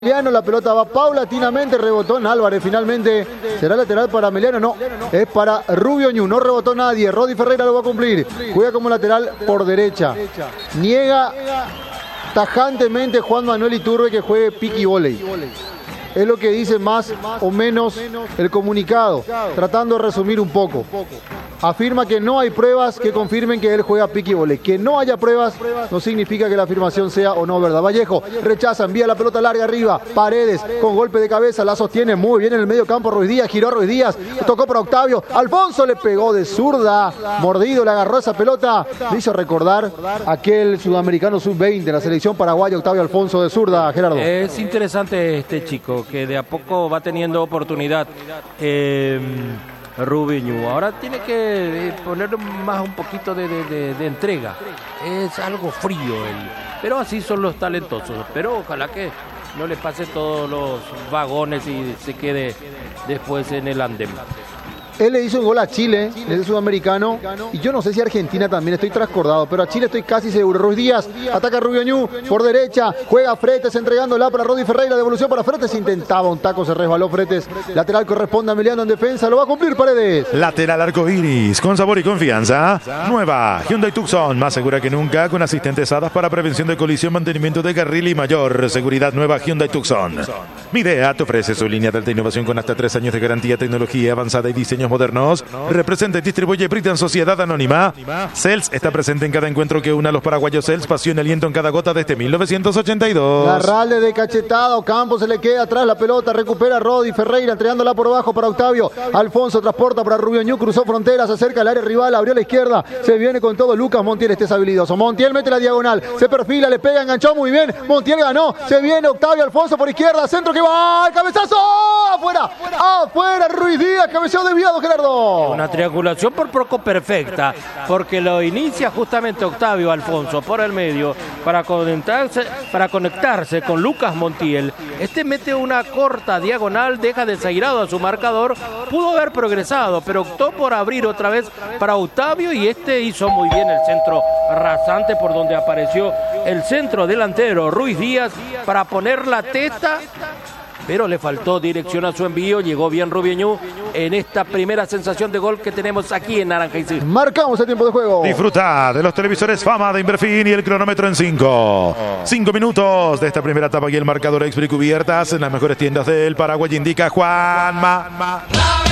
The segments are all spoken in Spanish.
Meliano, la pelota va paulatinamente, rebotó en Álvarez, finalmente será lateral para Meliano, no, es para Rubio Ñu, no rebotó nadie, Rodi Ferreira lo va a cumplir, juega como lateral por derecha, niega tajantemente Juan Manuel Iturbe que juegue piqui voley. Es lo que dice más o menos el comunicado, tratando de resumir un poco. Afirma que no hay pruebas que confirmen que él juega piqui voley. Que no haya pruebas no significa que la afirmación sea o no verdad. Vallejo rechaza, envía la pelota larga arriba. Paredes con golpe de cabeza, la sostiene muy bien en el medio campo. Ruiz Díaz, giró Ruiz Díaz, tocó para Octavio. Alfonso le pegó de zurda, mordido, le agarró esa pelota. Le hizo recordar aquel sudamericano sub-20 de la selección paraguaya, Octavio Alfonso de zurda, Gerardo. Es interesante este chico que de a poco va teniendo oportunidad. Rubio Ñu. Ahora tiene que poner más un poquito de entrega. Es algo frío él. Pero así son los talentosos. Pero ojalá que no le pase todos los vagones y se quede después en el andén. Él le hizo un gol a Chile, ese sudamericano, y yo no sé si Argentina también, estoy trascordado, pero a Chile estoy casi seguro. Ruiz Díaz, ataca a Rubio Ñu, por derecha, juega Fretes, entregándola para Rodi Ferreira, devolución para Fretes, intentaba un taco, se resbaló Fretes, lateral corresponde a Meliano en defensa, lo va a cumplir Paredes. Lateral arcoiris, con sabor y confianza. Nueva Hyundai Tucson, más segura que nunca, con asistentes HADAS para prevención de colisión, mantenimiento de carril y mayor seguridad. Nueva Hyundai Tucson. Midea te ofrece su línea de alta innovación con hasta 3 años de garantía, tecnología avanzada y diseños modernos. Representa y distribuye Britan Sociedad Anónima. Cels está presente en cada encuentro que une a los paraguayos. Cels, pasión y aliento en cada gota desde 1982. Larralde de cachetado, Campos se le queda atrás la pelota, recupera Rodi Ferreira, entregándola por abajo para Octavio. Alfonso transporta para Rubio Ñu, cruzó fronteras, se acerca al área rival, abrió a la izquierda, se viene con todo Lucas Montiel, este es habilidoso. Montiel mete la diagonal, se perfila, le pega, enganchó muy bien, Montiel ganó, se viene Octavio Alfonso por izquierda, centro que va, cabezazo, afuera, Ruiz Díaz, cabeceó desviado, Gerardo. Una triangulación por poco perfecta, porque lo inicia justamente Octavio Alfonso por el medio para conectarse con Lucas Montiel. Este mete una corta diagonal, deja desairado a su marcador, pudo haber progresado, pero optó por abrir otra vez para Octavio y este hizo muy bien el centro rasante por donde apareció el centro delantero Ruiz Díaz para poner la testa. Pero le faltó dirección a su envío, llegó bien Rubio Ñu en esta primera sensación de gol que tenemos aquí en Naranja y Cis. Marcamos el tiempo de juego. Disfruta de los televisores Fama de Inverfin y el cronómetro en 5 minutos de esta primera etapa y el marcador Expri cubiertas en las mejores tiendas del Paraguay, indica Juanma.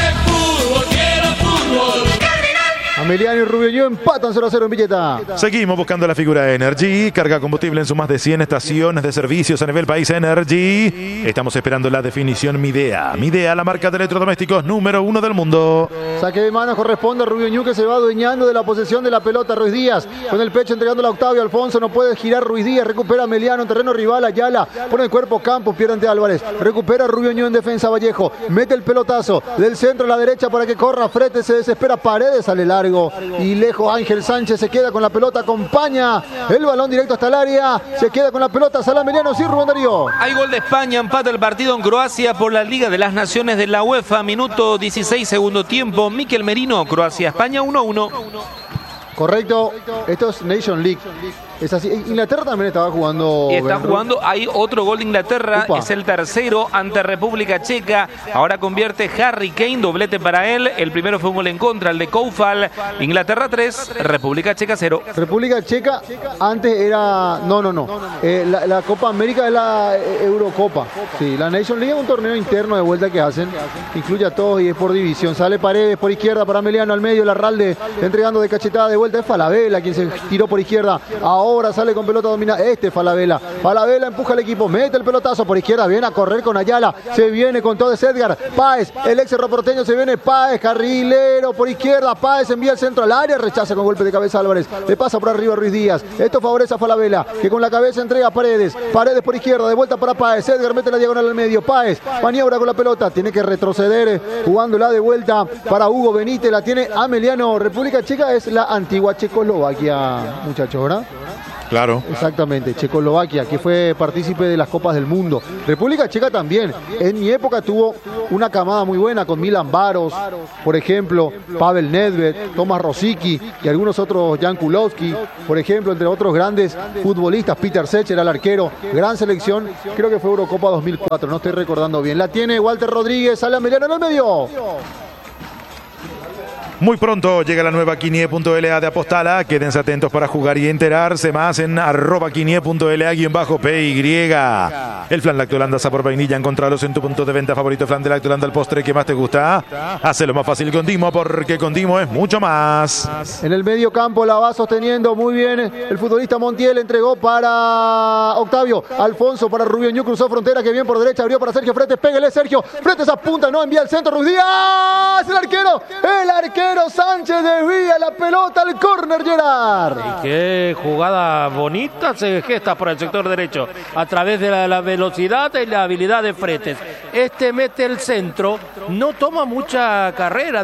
Meliano y Rubio Ñu empatan 0-0 en Villeta. Seguimos buscando la figura Energy. Carga combustible en sus más de 100 estaciones de servicios a nivel país. Energy. Estamos esperando la definición Midea. Midea, la marca de electrodomésticos número 1 del mundo. Saque de manos corresponde a Rubio Ñu, que se va adueñando de la posesión de la pelota. Ruiz Díaz con el pecho entregándola a Octavio Alfonso. No puede girar Ruiz Díaz. Recupera a Meliano en terreno rival. Ayala pone el cuerpo Campos. Pierde ante Álvarez. Recupera a Rubio Ñu en defensa. Vallejo mete el pelotazo del centro a la derecha para que corra Fretes. Se desespera. Paredes, sale largo y lejos. Ángel Sánchez se queda con la pelota, acompaña el balón directo hasta el área, se queda con la pelota Salah Meliano, sí, Rubén Darío. Hay gol de España, empata el partido en Croacia por la Liga de las Naciones de la UEFA, minuto 16, segundo tiempo. Mikel Merino, Croacia, España 1-1. Correcto, esto es Nation League. Es así. Inglaterra también estaba jugando. Y está jugando, hay otro gol de Inglaterra, Upa. Es el tercero ante República Checa. Ahora convierte Harry Kane, doblete para él. El primero fue un gol en contra, el de Koufal. Inglaterra 3, República Checa 0. República Checa antes era. No. La Copa América es la Eurocopa. Sí, la Nation League es un torneo interno de vuelta que hacen. Incluye a todos y es por división. Sale Paredes por izquierda para Meliano al medio. Larralde entregando de cachetada de vuelta. Es Falabella quien se tiró por izquierda. Ahora sale con pelota dominada. Falabella. Falabella empuja al equipo. Mete el pelotazo por izquierda. Viene a correr con Ayala. Se viene con todo. Es Edgar. Páez. El ex Cerro Porteño. Se viene Páez. Carrilero por izquierda. Páez envía el centro al área. Rechaza con golpe de cabeza Álvarez. Le pasa por arriba a Ruiz Díaz. Esto favorece a Falabella, que con la cabeza entrega a Paredes. Paredes por izquierda. De vuelta para Páez. Edgar mete la diagonal al medio. Páez. Maniobra con la pelota. Tiene que retroceder. Jugándola de vuelta para Hugo Benítez. La tiene a Meliano. República Checa es la antigua Checoslovaquia, muchachos, ¿verdad? Claro. Exactamente, Checoslovaquia, que fue partícipe de las Copas del Mundo. República Checa también. En mi época tuvo una camada muy buena con Milan Baros, por ejemplo, Pavel Nedved, Tomáš Rosický y algunos otros, Jan Kulowski, por ejemplo, entre otros grandes futbolistas. Peter Cech era el arquero. Gran selección, creo que fue Eurocopa 2004, no estoy recordando bien. La tiene Walter Rodríguez, sale Ameliano en el medio. Muy pronto llega la nueva Quinie.la de Apostala. Quédense atentos para jugar y enterarse más en @Quinie.la_PY. El flan Lactolanda sabor vainilla, encontralos en tu punto de venta favorito. Flan de Lactolanda, el postre que más te gusta. Hacelo más fácil con Dimo, porque con Dimo es mucho más. En el medio campo la va sosteniendo muy bien el futbolista Montiel. Entregó para Octavio. Alfonso para Rubio Ñu, cruzó frontera, que bien por derecha, abrió para Sergio Fretes. Pégale, Sergio. Fretes apunta, no envía al centro. Ruiz Díaz, el arquero. Sánchez desvía la pelota al córner, Gerard. Y qué jugada bonita se gesta por el sector derecho a través de la velocidad y la habilidad de Fretes. Mete el centro, no toma mucha carrera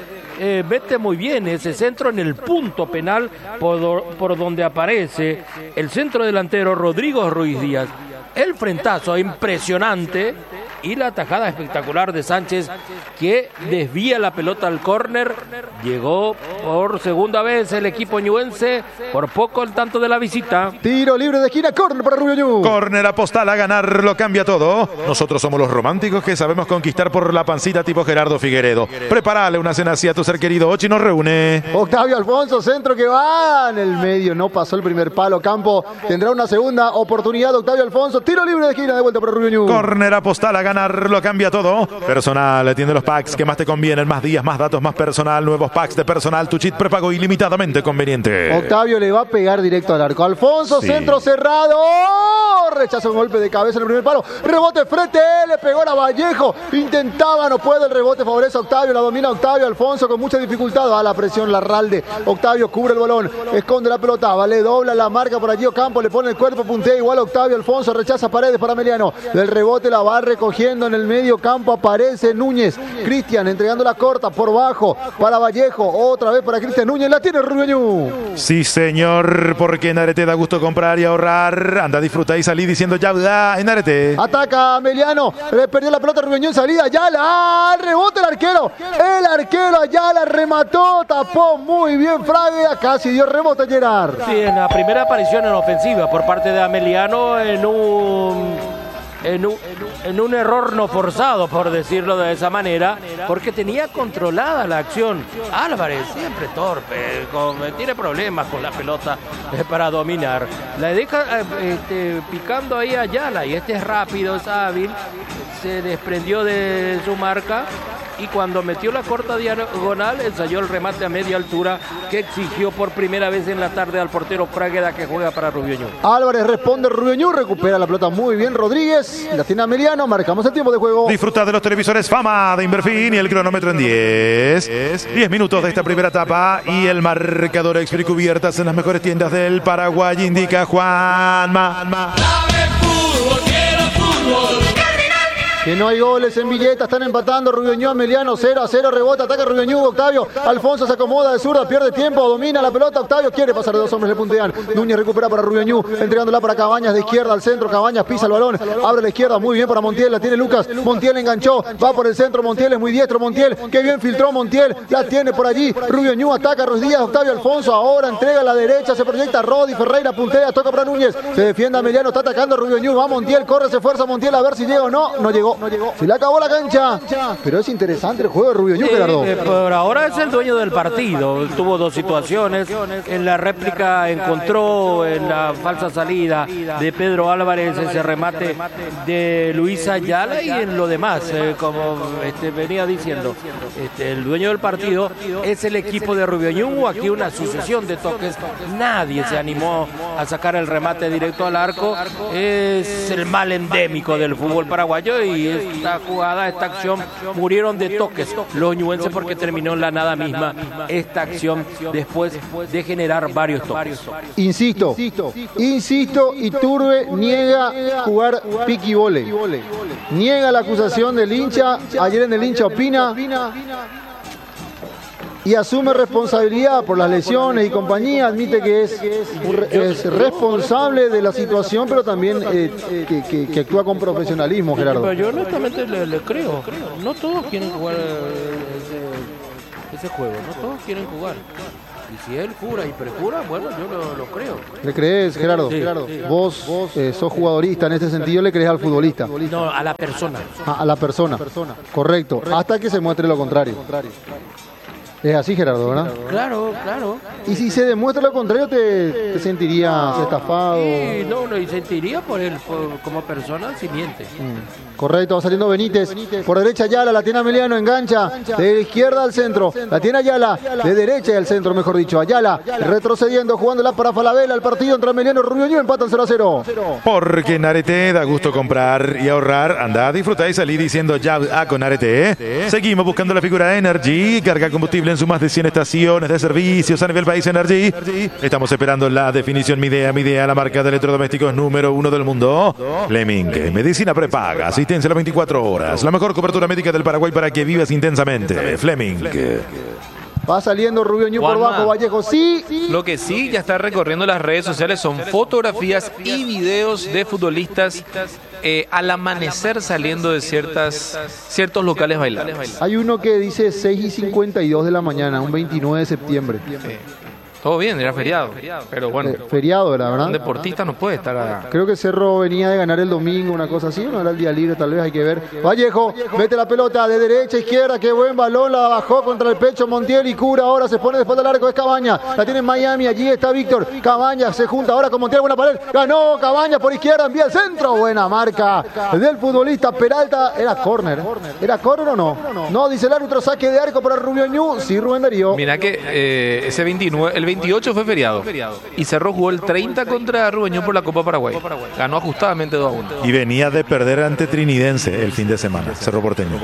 mete muy bien ese centro en el punto penal por donde aparece el centro delantero Rodrigo Ruiz Díaz. El frentazo impresionante y la tajada espectacular de Sánchez, que desvía la pelota al córner. Llegó por segunda vez el equipo ñuense, por poco el tanto de la visita. Tiro libre de esquina, córner para Rubio Ñu. Córner Apostala, ganar lo cambia todo. Nosotros somos los románticos que sabemos conquistar por la pancita tipo Gerardo Figueredo. Prepárale una cena así a tu ser querido. Ochi nos reúne. Octavio Alfonso, centro que va en el medio, no pasó el primer palo. Campo tendrá una segunda oportunidad. Octavio Alfonso, tiro libre de esquina, de vuelta para Rubio Ñu. Córner Apostala, ganar lo cambia todo. Personal, tiene los packs que más te convienen, más días, más datos, más personal. Nuevos packs de personal, tu cheat prepago ilimitadamente conveniente. Octavio le va a pegar directo al arco. Alfonso, sí. Centro cerrado. Rechaza un golpe de cabeza en el primer palo. Rebote frente, le pegó a Vallejo. Intentaba, no puede. El rebote favorece a Octavio. La domina Octavio. Alfonso con mucha dificultad. Va a la presión Larralde. Octavio cubre el balón. Esconde la pelota. Le dobla la marca por allí. Ocampo le pone el cuerpo. Puntea igual a Octavio. Alfonso rechaza Paredes para Ameliano. Del rebote la va recogiendo en el medio campo. Aparece Núñez. Cristian entregando la corta por bajo para Vallejo. Otra vez para Cristian Núñez. La tiene Rubio Ñu. Sí, señor. Porque en Arete da gusto comprar y ahorrar. Anda, disfruta y salí diciendo ya en Arete. Ataca Ameliano. Perdió la pelota Rubio Ñu en salida. Ayala. El rebote el arquero. El arquero Ayala remató. Tapó muy bien Fraga. Casi dio rebote Gerard. Sí, en la primera aparición en ofensiva por parte de Ameliano en un error no forzado, por decirlo de esa manera, porque tenía controlada la acción. Álvarez, siempre torpe, tiene problemas con la pelota para dominar. La deja picando ahí a Ayala, y es rápido, es hábil, se desprendió de su marca, y cuando metió la corta diagonal ensayó el remate a media altura que exigió por primera vez en la tarde al portero Fragueda, que juega para Rubio Ñu. Álvarez responde, Rubio Ñu recupera la pelota muy bien Rodríguez, la tiene Ameliano, marcamos el tiempo de juego. Disfruta de los televisores Fama de Inverfin y el cronómetro en 10 minutos de esta primera etapa, y el marcador Expri cubiertas en las mejores tiendas del Paraguay indica Juanma. Dame fútbol, quiero fútbol. Que no hay goles en Villeta, están empatando Rubio Ñu, Ameliano, 0-0, rebota, ataca Rubio Ñu, Octavio, Alfonso se acomoda de zurda, pierde tiempo, domina la pelota, Octavio quiere pasar de dos hombres, le puntean, Núñez recupera para Rubio Ñu, entregándola para Cabañas de izquierda al centro, Cabañas pisa el balón, abre la izquierda, muy bien para Montiel, la tiene Lucas, Montiel enganchó, va por el centro, Montiel es muy diestro, Montiel, que bien filtró Montiel, la tiene por allí, Rubio Ñu ataca Ruiz Díaz, Octavio Alfonso, ahora entrega a la derecha, se proyecta Rodi, Ferreira puntea, toca para Núñez, se defiende Ameliano, está atacando Rubio Ñu, va Montiel, corre, se esfuerza Montiel a ver si llega o no, no llegó, se le acabó la cancha, pero es interesante el juego de Rubio Ñu, Gerardo. Por ahora es el dueño del partido, tuvo dos situaciones, en la réplica encontró en la falsa salida de Pedro Álvarez ese remate de Luis Ayala, y en lo demás, como venía diciendo, el dueño del partido es el equipo de Rubio Ñu. Aquí una sucesión de toques, nadie se animó a sacar el remate directo al arco, es el mal endémico del fútbol paraguayo, y esta jugada, esta acción, murieron de toques los ñuenses, porque terminó en la nada misma esta acción después de generar varios toques. Insisto, Iturbe niega jugar piqui voley. Niega la acusación del hincha, ayer en el hincha opina. y asume responsabilidad por las lesiones y compañía, admite que es responsable de la situación, pero también que actúa con profesionalismo, Gerardo. Pero yo honestamente le creo. No todos quieren jugar ese juego, no todos quieren jugar. Y si él jura y prejura, bueno, yo lo creo. ¿Le crees, Gerardo? Sí. Vos sos jugadorista en este sentido, ¿le crees al futbolista? No, a la persona. A la persona. Correcto. Hasta que se muestre lo contrario. Es así, Gerardo, ¿verdad? Claro. Y si se demuestra lo contrario, te sentirías estafado. Sí, no, y sentiría por él, como persona, si miente. Correcto, va saliendo Benítez. Por derecha Ayala, la tiene Ameliano, engancha. De izquierda al centro. La tiene Ayala. De derecha al centro, mejor dicho. Ayala retrocediendo, jugándola para Falabella. El partido entre Ameliano y Rubio Ñu empatan 0-0. Porque en Arete da gusto comprar y ahorrar. Anda, disfrutar y salir diciendo ya con Arete. Seguimos buscando la figura Energy. Carga combustible en sus más de 100 estaciones de servicios a nivel país. Energy. Estamos esperando la definición Midea, la marca de electrodomésticos número 1 del mundo. Fleming, medicina prepaga, asistencia a las 24 horas. La mejor cobertura médica del Paraguay para que vivas intensamente. Fleming. Va saliendo Rubio Ñu por bajo, Vallejo. Sí. Lo que sí ya está recorriendo las redes sociales son fotografías y videos de futbolistas al amanecer saliendo de ciertos locales bailables. Hay uno que dice 6:52 de la mañana, un 29 de septiembre. Todo bien, era feriado, pero bueno, feriado era, ¿verdad? un deportista no puede estar... Creo que Cerro venía de ganar el domingo, una cosa así, no era el día libre, tal vez hay que ver. Vallejo, mete la pelota de derecha a izquierda, qué buen balón, la bajó contra el pecho Montiel y cura, ahora se pone de espalda al arco, es Cabaña, la tiene en Miami, allí está Víctor, Cabaña se junta ahora con Montiel, buena pared, ganó Cabaña por izquierda, envía al centro, buena marca del futbolista Peralta, era córner o no? No, dice el árbitro, saque de arco para Rubio Ñu, sí, Rubén Darío. Mirá que ese 29, el 28 fue feriado y Cerro jugó el 30 contra Rubio Ñu por la Copa Paraguay. Ganó ajustadamente 2-1. Y venía de perder ante Trinidense el fin de semana, Cerro Porteño.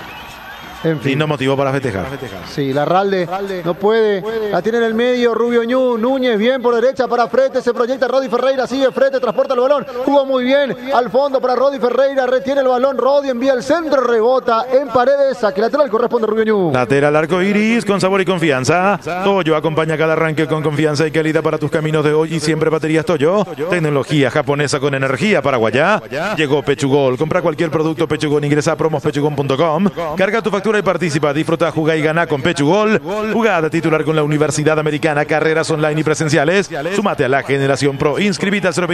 En fin. Y no motivó para festejar. Sí, Larralde no puede. La tiene en el medio, Rubio Ñu. Núñez bien por derecha para Frete. Se proyecta Rodi Ferreira. Sigue Frete, transporta el balón. Jugó muy bien. Al fondo para Rodi Ferreira. Retiene el balón. Rodi envía el centro. Rebota en Paredes. Saque lateral corresponde a Rubio Ñu. Lateral arco iris con sabor y confianza. Toyo acompaña cada arranque con confianza y calidad para tus caminos de hoy y siempre baterías Toyo. Tecnología japonesa con energía paraguaya. Llegó Pechugol. Compra cualquier producto Pechugol. Ingresa a promospechugol.com. Carga tu factura y participa, disfruta, juega y gana con Pechugol. Jugada titular con la Universidad Americana, carreras online y presenciales. Sumate a la Generación Pro. Inscribite al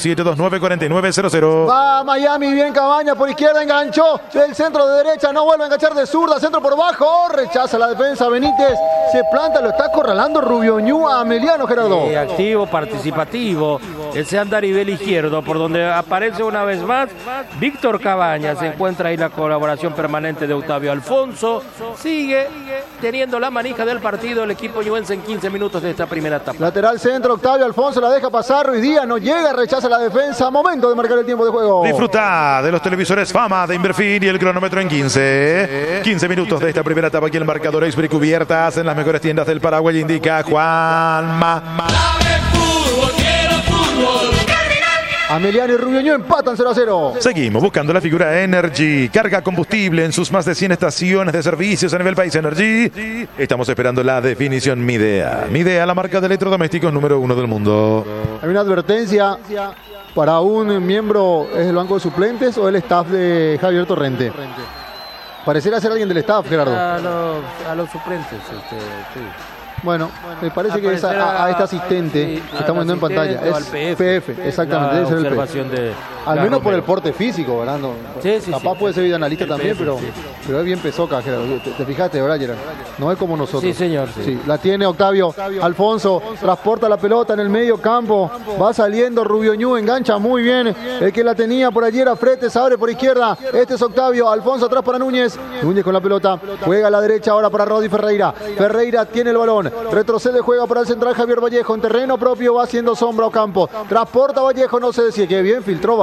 021-729-4900. Va Miami, bien Cabaña por izquierda, enganchó del centro de derecha, no vuelve a enganchar de zurda, centro por bajo, rechaza la defensa Benítez, se planta, lo está acorralando Rubio Ñu a Ameliano, Gerardo. Activo, participativo, ese andarivel izquierdo, por donde aparece una vez más Víctor Cabaña, se encuentra ahí la colaboración permanente de Octavio Alfonso. Sigue teniendo la manija del partido el equipo ñuense en 15 minutos de esta primera etapa. Lateral centro, Octavio Alfonso la deja pasar, Ruiz Díaz no llega, rechaza la defensa, momento de marcar el tiempo de juego. Disfruta de los televisores Fama de Inverfin y el cronómetro en 15. 15 minutos de esta primera etapa aquí el marcador Expri cubiertas en las mejores tiendas del Paraguay, indica Juanma. Dame fútbol, quiero fútbol. Ameliano y Rubio Ñu empatan 0-0. Seguimos buscando la figura Energy. Carga combustible en sus más de 100 estaciones de servicios a nivel país. Energy. Estamos esperando la definición Midea. Midea, la marca de electrodomésticos número 1 del mundo. Hay una advertencia para un miembro, ¿es el banco de suplentes o el staff de Javier Torrente? Pareciera ser alguien del staff, Gerardo. A los suplentes, sí. Bueno, me parece que es a este asistente que estamos viendo en pantalla. Es PF, exactamente, debe ser el PF. Al menos por el porte físico, ¿verdad? No, capaz puede ser videoanalista también, pero es bien pesoca, Gerardo. ¿Te fijaste, verdad, Gerard? No es como nosotros. Sí, señor. Sí, la tiene Octavio Alfonso, transporta la pelota en el medio campo, va saliendo Rubio Ñu, engancha muy bien. El que la tenía por allí era Fretes, abre por izquierda. Este es Octavio, Alfonso atrás para Núñez. Núñez con la pelota, juega a la derecha ahora para Rodi Ferreira. Ferreira tiene el balón. Retrocede, juega para el central Javier Vallejo. En terreno propio va haciendo sombra Ocampo. Transporta Vallejo, no se decide. Que bien filtró Vallejo.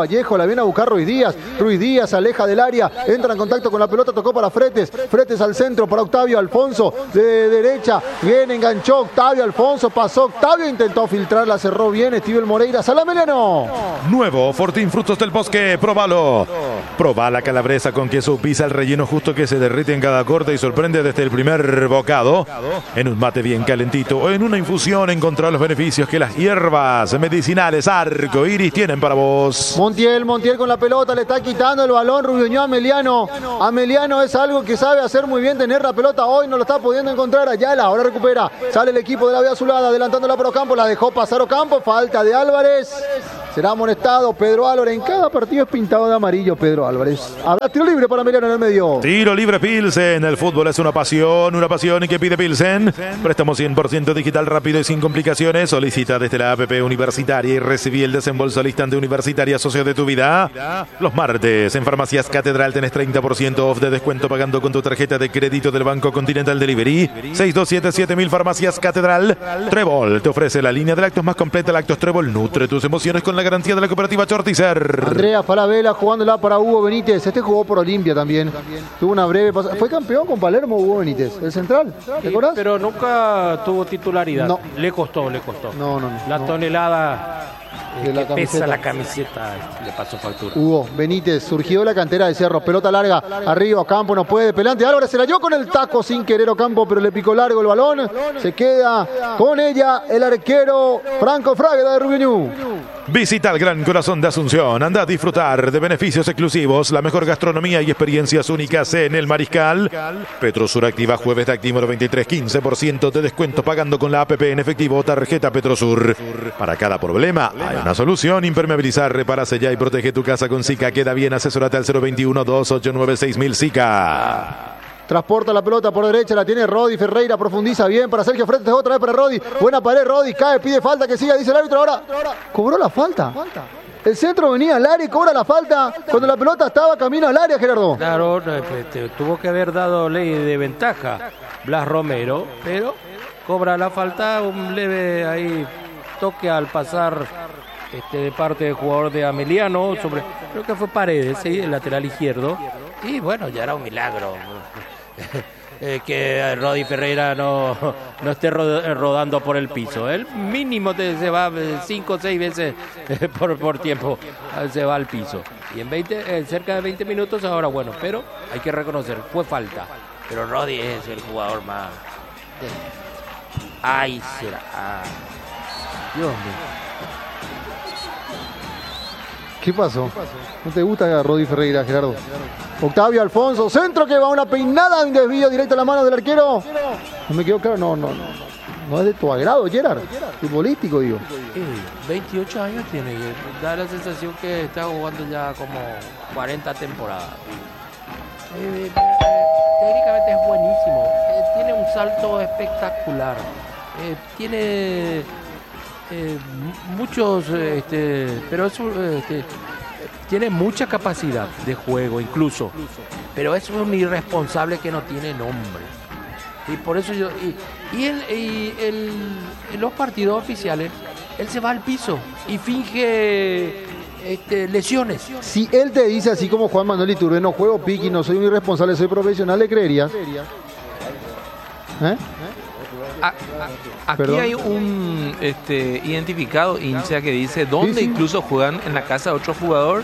Vallejo, la viene a buscar Ruiz Díaz. Ruiz Díaz aleja del área, entra en contacto con la pelota, tocó para Fretes. Fretes al centro para Octavio Alfonso, de derecha, bien enganchó Octavio Alfonso, pasó Octavio, intentó filtrar, la cerró bien Steven Moreira. Salameliano. Nuevo Fortín Frutos del Bosque, probalo. Proba la calabresa con queso pisa, el relleno justo que se derrite en cada corte y sorprende desde el primer bocado. En un mate bien calentito o en una infusión encontrar los beneficios que las hierbas medicinales Arco Iris tienen para vos. Montiel con la pelota, le está quitando el balón Rubio Ameliano. Ameliano es algo que sabe hacer muy bien, tener la pelota, hoy no lo está pudiendo encontrar. Ayala, ahora recupera, sale el equipo de la Vía Azulada, adelantándola por Ocampo, la dejó pasar Ocampo, falta de Álvarez. Será amonestado Pedro Álvarez. En cada partido es pintado de amarillo Pedro Álvarez. Habrá tiro libre para Ameliano en el medio. Tiro libre Pilsen. El fútbol es una pasión y que pide Pilsen. Préstamo 100% digital, rápido y sin complicaciones. Solicita desde la APP Universitaria y recibí el desembolso al instante. Universitaria, socio de tu vida. Los martes en Farmacias Catedral tenés 30% off de descuento pagando con tu tarjeta de crédito del Banco Continental Delivery. 6277.000 Farmacias Catedral. Trébol te ofrece la línea de lácteos más completa. Lácteos Trébol nutre tus emociones con la garantía de la cooperativa Chortizer. Andrea Falabella jugándola para Hugo Benítez. Este jugó por Olimpia también. Tuvo una breve pasada. Fue campeón con Palermo Hugo Benítez, el central. ¿Te acordás? Pero nunca tuvo titularidad. No. Le costó. No. La tonelada de la que camiseta. pesa la camiseta le pasó factura. Hugo Benítez surgió de la cantera de Cerro. Pelota larga. Arriba Ocampo no puede. Pelante Álvarez se la dio con el taco sin querer Ocampo, pero le picó largo el balón. Se queda con ella el arquero Franco Fraga de Rubio Ñu. Visita el Gran Corazón de Asunción. Anda a disfrutar de beneficios exclusivos, la mejor gastronomía y experiencias únicas en el Mariscal. Petrosur activa jueves de Actímoro 23, 15% de descuento pagando con la APP en efectivo o tarjeta Petrosur. Para cada problema hay una solución. Impermeabilizar, repara, sella y protege tu casa con Zika. Queda bien, asesórate al 021-2896.000 Zika. Transporta la pelota por derecha, la tiene Rodi Ferreira, profundiza bien para Sergio Fretes, otra vez para Rodi. Buena pared, Rodi, cae, pide falta, que siga, dice el árbitro ahora. Cobró la falta. El centro venía al área y cobra la falta cuando la pelota estaba camino al área, Gerardo. Claro, tuvo que haber dado ley de ventaja Blas Romero, pero cobra la falta, un leve ahí toque al pasar de parte del jugador de Ameliano, creo que fue Paredes, ¿sí? El lateral izquierdo. Y bueno, ya era un milagro. Que Rodi Ferreira no esté rodando por el piso. Él mínimo se va 5 o 6 veces por tiempo, se va al piso. Y en cerca de 20 minutos ahora, bueno, pero hay que reconocer, fue falta. Pero Rodi es el jugador más... Ay, será... Dios mío. ¿Qué pasó? ¿No te gusta Rodi Ferreira, Gerardo? Octavio Alfonso, centro que va una peinada, un desvío directo a la mano del arquero. No me quedó claro, no es de tu agrado, Gerard. Futbolístico, digo. 28 años tiene y da la sensación que está jugando ya como 40 temporadas. Técnicamente es buenísimo. Tiene un salto espectacular. Tiene... muchos, pero es tiene mucha capacidad de juego incluso, pero es un irresponsable que no tiene nombre. Y por eso en los partidos oficiales él se va al piso y finge lesiones. Si él te dice así como Juan Manuel Iturbe, no juego piqui, no soy un irresponsable, soy profesional, ¿le creerías? Aquí ¿Perdón? hay un identificado hincha que dice dónde Sí. incluso juegan en la casa de otro jugador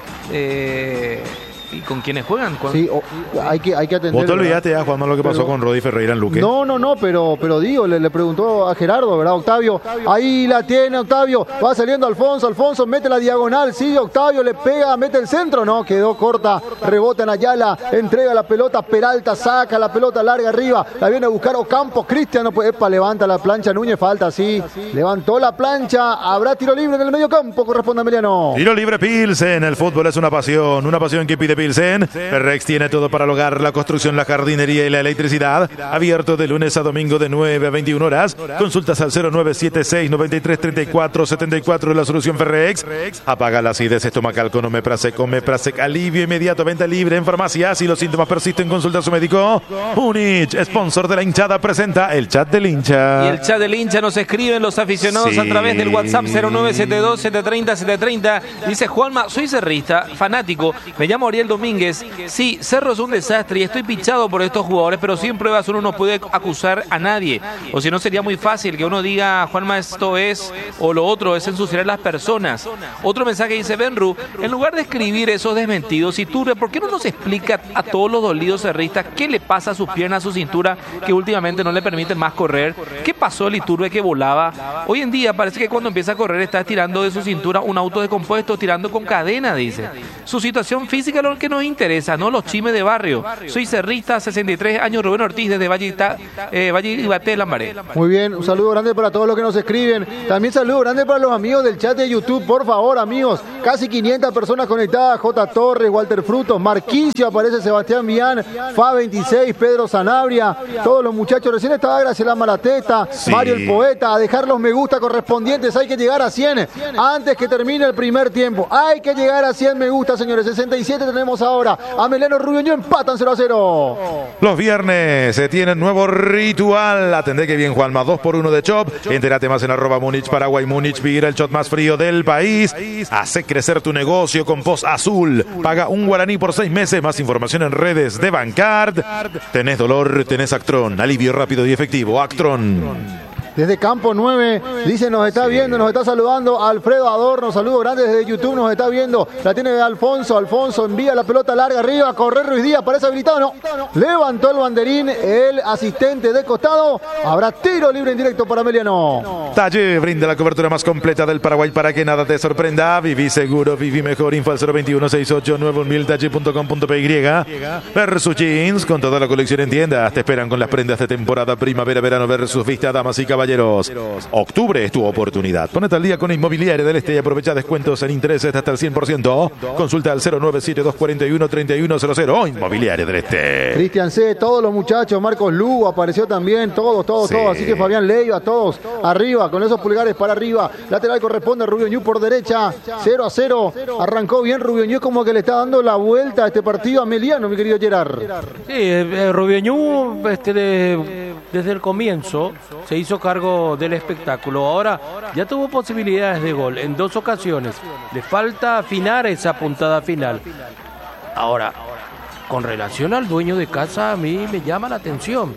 y con quienes juegan. Sí, hay que atender. Vos te ¿verdad? olvidaste, Juan, lo que pasó Pero- con Rodi Ferreira en Luque. No, pero digo, le preguntó a Gerardo, ¿verdad? Octavio, ahí la tiene Octavio, va saliendo Alfonso mete la diagonal, sigue Octavio, le pega, mete el centro, no, quedó corta, rebota en Ayala, entrega la pelota, Peralta saca la pelota larga arriba, la viene a buscar Ocampo, Cristian, no puede, levanta la plancha, Núñez, falta, sí, levantó la plancha, habrá tiro libre en el medio campo, corresponde a Emiliano. Tiro libre Pilsen. El fútbol es una pasión que pide Pilsen. Nielsen. Ferrex tiene todo para el hogar, la construcción, la jardinería y la electricidad. Abierto de lunes a domingo de 9 a 21 horas. Consultas al 0976 93 34 74 la solución Ferrex. Apaga la acidez estomacal con Omeprazec. Omeprazec, alivio inmediato, venta libre en farmacias. Si los síntomas persisten, consulta a su médico. Múnich, sponsor de la hinchada, presenta el chat del hincha. Y el chat del hincha nos escriben los aficionados a través del WhatsApp 0972 730 730. Dice Juanma, soy cerrista, fanático, me llamo Ariel Domínguez. Sí, Cerro es un desastre y estoy pichado por estos jugadores, pero sin pruebas uno no puede acusar a nadie. O si no, sería muy fácil que uno diga, Juanma, esto es, o lo otro es ensuciar a las personas. Otro mensaje dice Benru, en lugar de escribir esos desmentidos, Iturbe, ¿por qué no nos explica a todos los dolidos cerristas qué le pasa a sus piernas, a su cintura, que últimamente no le permiten más correr? ¿Qué pasó el Iturbe que volaba? Hoy en día parece que cuando empieza a correr está estirando de su cintura un auto descompuesto, tirando con cadena, dice. Su situación física es lo que nos interesa, no los chimes de barrio. Soy cerrista, 63 años, Rubén Ortiz, desde Valle Ibaté, Lambaré. Muy bien, un saludo grande para todos los que nos escriben. También saludo grande para los amigos del chat de YouTube, por favor, amigos. Casi 500 personas conectadas. J. Torres, Walter Frutos, Marquicio, aparece Sebastián Millán, Fa26, Pedro Sanabria, todos los muchachos. Recién estaba Graciela Malatesta, sí. Mario el Poeta, a dejar los me gusta correspondientes. Hay que llegar a 100 antes que termine el primer tiempo. Hay que llegar a 100 me gusta, señores. 67 tenemos ahora. Ameliano Rubio empatan 0-0. Los viernes se tiene nuevo ritual. Atendé que bien, Juanma. 2x1 de Chop. Entérate más en @Múnich, Paraguay. Múnich, vivir el shot más frío del país. Hace crecer tu negocio con Post Azul. Paga un guaraní por 6 meses. Más información en redes de Bancard. Tenés dolor, tenés Actron. Alivio rápido y efectivo. Actron. Desde Campo 9, dice, nos está viendo, nos está saludando Alfredo Adorno, saludo grande desde YouTube, nos está viendo, la tiene Alfonso, envía la pelota larga arriba, a correr Ruiz Díaz, parece habilitado, no, levantó el banderín, el asistente de costado, habrá tiro libre en directo para Ameliano. Talle brinda la cobertura más completa del Paraguay para que nada te sorprenda, viví seguro, viví mejor, info al 021 68 9000 talle.com.py. Versus Jeans, con toda la colección en tiendas, te esperan con las prendas de temporada primavera-verano versus vista, damas y caballeros. Octubre es tu oportunidad. Ponete al día con Inmobiliaria del Este y aprovecha descuentos en intereses hasta el 100%. Consulta al 097 3100. Inmobiliaria del Este. Cristian C, todos los muchachos, Marcos Lugo apareció también, todos. Así que Fabián Leiva, todos arriba, con esos pulgares para arriba. Lateral corresponde a Rubio Ñu por derecha. 0-0. Arrancó bien Rubio Ñu, como que le está dando la vuelta a este partido a Ameliano, mi querido Gerard. Sí, Rubio Ñu desde el comienzo se hizo cargo del espectáculo. Ahora ya tuvo posibilidades de gol en 2 ocasiones. Le falta afinar esa puntada final. Ahora, con relación al dueño de casa, a mí me llama la atención.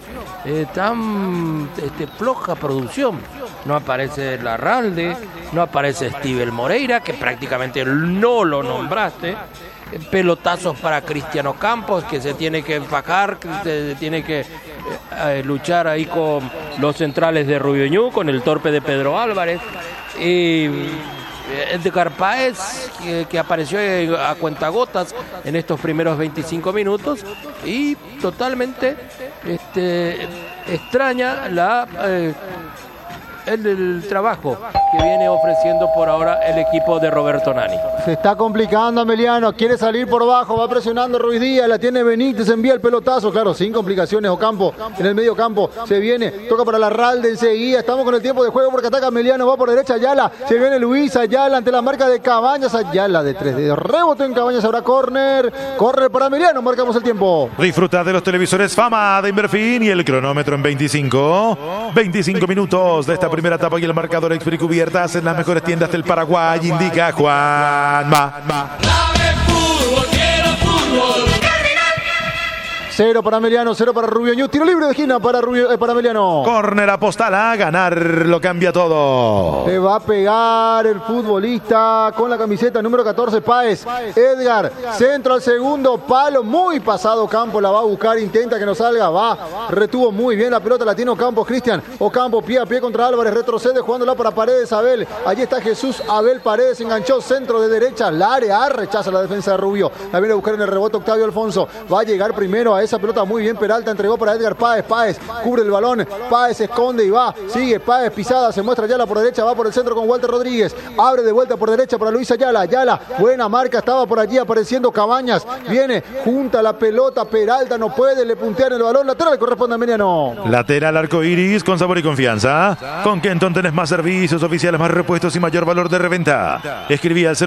Tan floja producción. No aparece Larralde, no aparece Steven Moreira, que prácticamente no lo nombraste. Pelotazos para Cristiano Campos, que se tiene que enfajar, que se tiene que luchar ahí con los centrales de Rubio Ñu, con el torpe de Pedro Álvarez. Edgar Páez, que apareció a cuentagotas en estos primeros 25 minutos y totalmente extraña el trabajo que viene ofreciendo por ahora el equipo de Roberto Nani. Se está complicando Ameliano, quiere salir por abajo, va presionando Ruiz Díaz, la tiene Benítez, envía el pelotazo, claro, sin complicaciones. Ocampo en el medio campo, se viene, toca para Larralde enseguida, estamos con el tiempo de juego porque ataca Ameliano, va por derecha Ayala, se viene Luis Ayala ante la marca de Cabañas, Ayala de 3 dedos, rebotó en Cabañas, habrá córner para Ameliano, marcamos el tiempo. Disfruta de los televisores Fama de Inverfin y el cronómetro en 25 minutos de esta primera etapa y el marcador Experi Cubiertas en las mejores tiendas del Paraguay, indica Juanma. Dame fútbol, quiero fútbol. 0 para Ameliano, 0 para Rubio Ñu. Tiro libre de esquina para Ameliano. Córner apostal a ganar, lo cambia todo. Le va a pegar el futbolista con la camiseta número 14, Páez. Edgar, centro al segundo palo, muy pasado Campo, la va a buscar, intenta que no salga, retuvo muy bien la pelota, la tiene Ocampo, Cristian. Ocampo, pie a pie contra Álvarez, retrocede jugándola para Paredes, Abel. Allí está Jesús, Abel Paredes, enganchó, centro de derecha, la área, rechaza la defensa de Rubio. La viene a buscar en el rebote Octavio Alfonso. Va a llegar primero a esa pelota muy bien. Peralta entregó para Edgar Páez. Páez cubre el balón. Páez se esconde y va. Sigue Páez, pisada. Se muestra Ayala por derecha. Va por el centro con Walter Rodríguez. Abre de vuelta por derecha para Luis Ayala. Ayala, buena marca. Estaba por allí apareciendo Cabañas. Viene, junta la pelota. Peralta no puede. Le puntean el balón. Lateral corresponde a Emiliano. Lateral arcoiris con sabor y confianza. Con Kenton tenés más servicios oficiales, más repuestos y mayor valor de reventa. Escribí al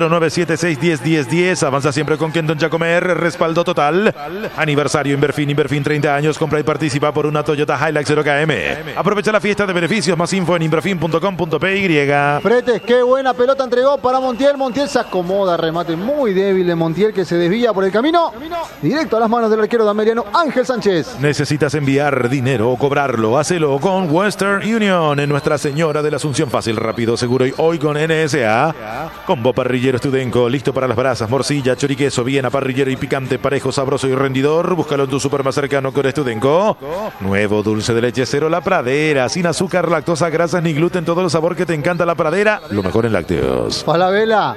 0976101010. Avanza siempre con Kenton Jacomer. Respaldo total. Aniversario Inverfin. Inverfin 30 años. Compra y participa por una Toyota Hilux 0KM. Aprovecha la fiesta de beneficios. Más info en inverfin.com.py. Fretes, qué buena pelota entregó para Montiel. Montiel se acomoda. Remate muy débil de Montiel que se desvía por el camino. Directo a las manos del arquero de Ameliano, Ángel Sánchez. ¿Necesitas enviar dinero o cobrarlo? Hacelo con Western Union. En Nuestra Señora de la Asunción. Fácil, rápido, seguro y hoy con NSA. Combo parrillero Studenco. Listo para las brasas, morcilla, choriqueso, viena, parrillero y picante, parejo, sabroso y rendidor. Búscalo en tu super más cercano con Studenco. Nuevo dulce de leche cero La Pradera. Sin azúcar, lactosa, grasas ni gluten. Todo el sabor que te encanta La Pradera. Lo mejor en lácteos. Falabella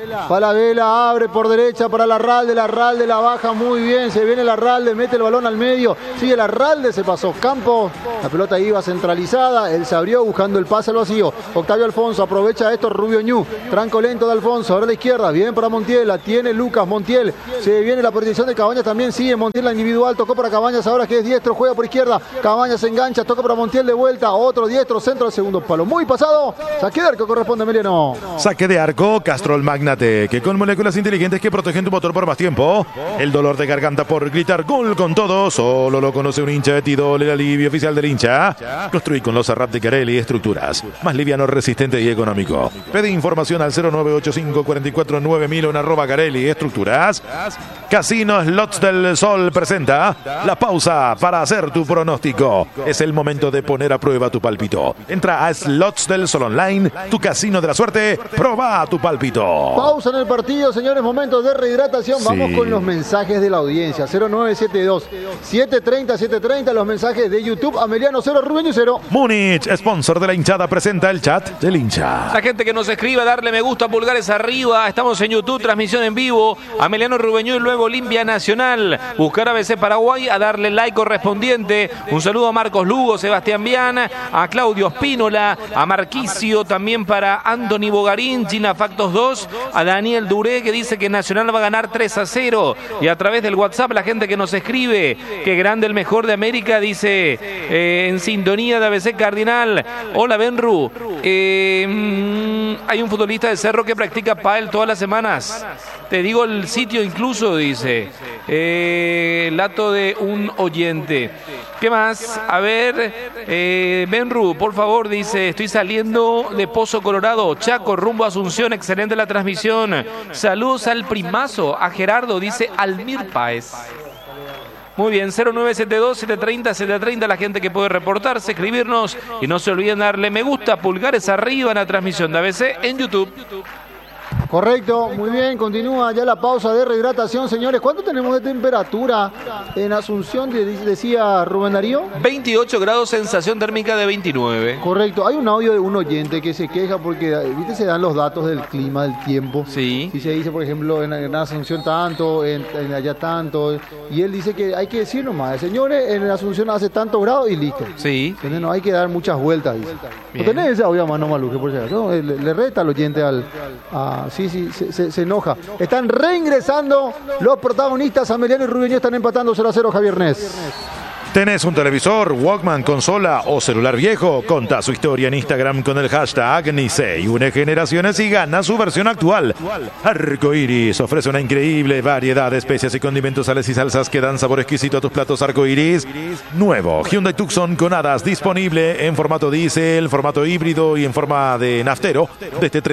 abre por derecha para Larralde. Larralde la baja muy bien. Se viene Larralde, mete el balón al medio. Sigue Larralde, se pasó Campos. La pelota iba centralizada. Él se abrió buscando el pase al vacío. Octavio Alfonso aprovecha esto. Rubio Ñu. Tranco lento de Alfonso. Ahora a la izquierda. Bien para Montiel. La tiene Lucas Montiel. Se viene la proyección de Cabañas también. Sigue Montiel la individual. Tocó para Cabañas ahora que es diestro. Juega por izquierda. Cabañas se engancha. Toca para Montiel de vuelta. Otro diestro. Centro al segundo palo. Muy pasado. Saque de arco corresponde a Emiliano. Saque de arco Castrol Magnate, que con moléculas inteligentes que protegen tu motor por más tiempo. El dolor de garganta por gritar gol con todo, solo lo conoce un hincha de Tidol, el alivio oficial del hincha. Construí con los Arrap de Carelli estructuras. Más liviano, resistente y económico. Pide información al 0985 44 9000 en @Carelli Estructuras. Casino Slots del Sol presenta la pausa para hacer tu pronóstico. Es el momento de poner a prueba tu pálpito. Entra a Slots del Sol Online, tu casino de la suerte. Proba tu pálpito. Pausa en el partido, señores. Momentos de rehidratación. Sí. Vamos con los mensajes de la audiencia. 0972 730 los mensajes de YouTube. Ameliano 0, Rubén Ñu 0. Múnich, sponsor de la hinchada, presenta el chat del hincha. La gente que nos escriba, darle me gusta, pulgares arriba. Estamos en YouTube, transmisión en vivo. Ameliano Rubeñú y luego Olimpia Nacional. Buscar ABC Paraguay, a darle like correspondiente. Un saludo a Marcos Lugo, Sebastián Vian, a Claudio Espínola, a Marquicio, también para Anthony Bogarín, Gina Factos 2, a Daniel Duré, que dice que Nacional va a ganar 3-0. Y a través del WhatsApp, la gente que nos escribe, que grande el mejor de América, dice en sintonía de ABC Cardinal. Hola Benru, hay un futbolista de Cerro que practica pádel todas las semanas. Te digo el sitio incluso, dice. Lato de un oyente. ¿Qué más? A ver, Benru, por favor, dice, estoy saliendo de Pozo Colorado, Chaco, rumbo a Asunción, excelente la transmisión. Saludos al primazo, a Gerardo, dice Almir Páez. Muy bien, 0972 730 730, la gente que puede reportarse, escribirnos y no se olviden darle me gusta, pulgares arriba en la transmisión de ABC en YouTube. Correcto, muy bien, continúa ya la pausa de rehidratación, señores. ¿Cuánto tenemos de temperatura en Asunción? Decía Rubén Darío. 28 grados, sensación térmica de 29. Correcto, hay un audio de un oyente que se queja porque, viste, se dan los datos del clima, del tiempo. Sí. Y se dice, por ejemplo, en Asunción tanto, en allá tanto. Y él dice que hay que decir nomás, señores, en Asunción hace tantos grados y listo. Sí. ¿Entendés? No hay que dar muchas vueltas, dice. ¿No tenés ese audio a mano, Maluque, por si acaso? ¿No? Le reta al oyente sí, se enoja. Están reingresando los protagonistas. Ameliano y Rubeñú están empatando 0-0, Javier Nes. ¿Tenés un televisor, Walkman, consola o celular viejo? Contá su historia en Instagram con el hashtag Nice y une generaciones y gana su versión actual. Arcoiris ofrece una increíble variedad de especias y condimentos, sales y salsas que dan sabor exquisito a tus platos. Arcoiris. Nuevo Hyundai Tucson con hadas, disponible en formato diésel, formato híbrido y en forma de naftero desde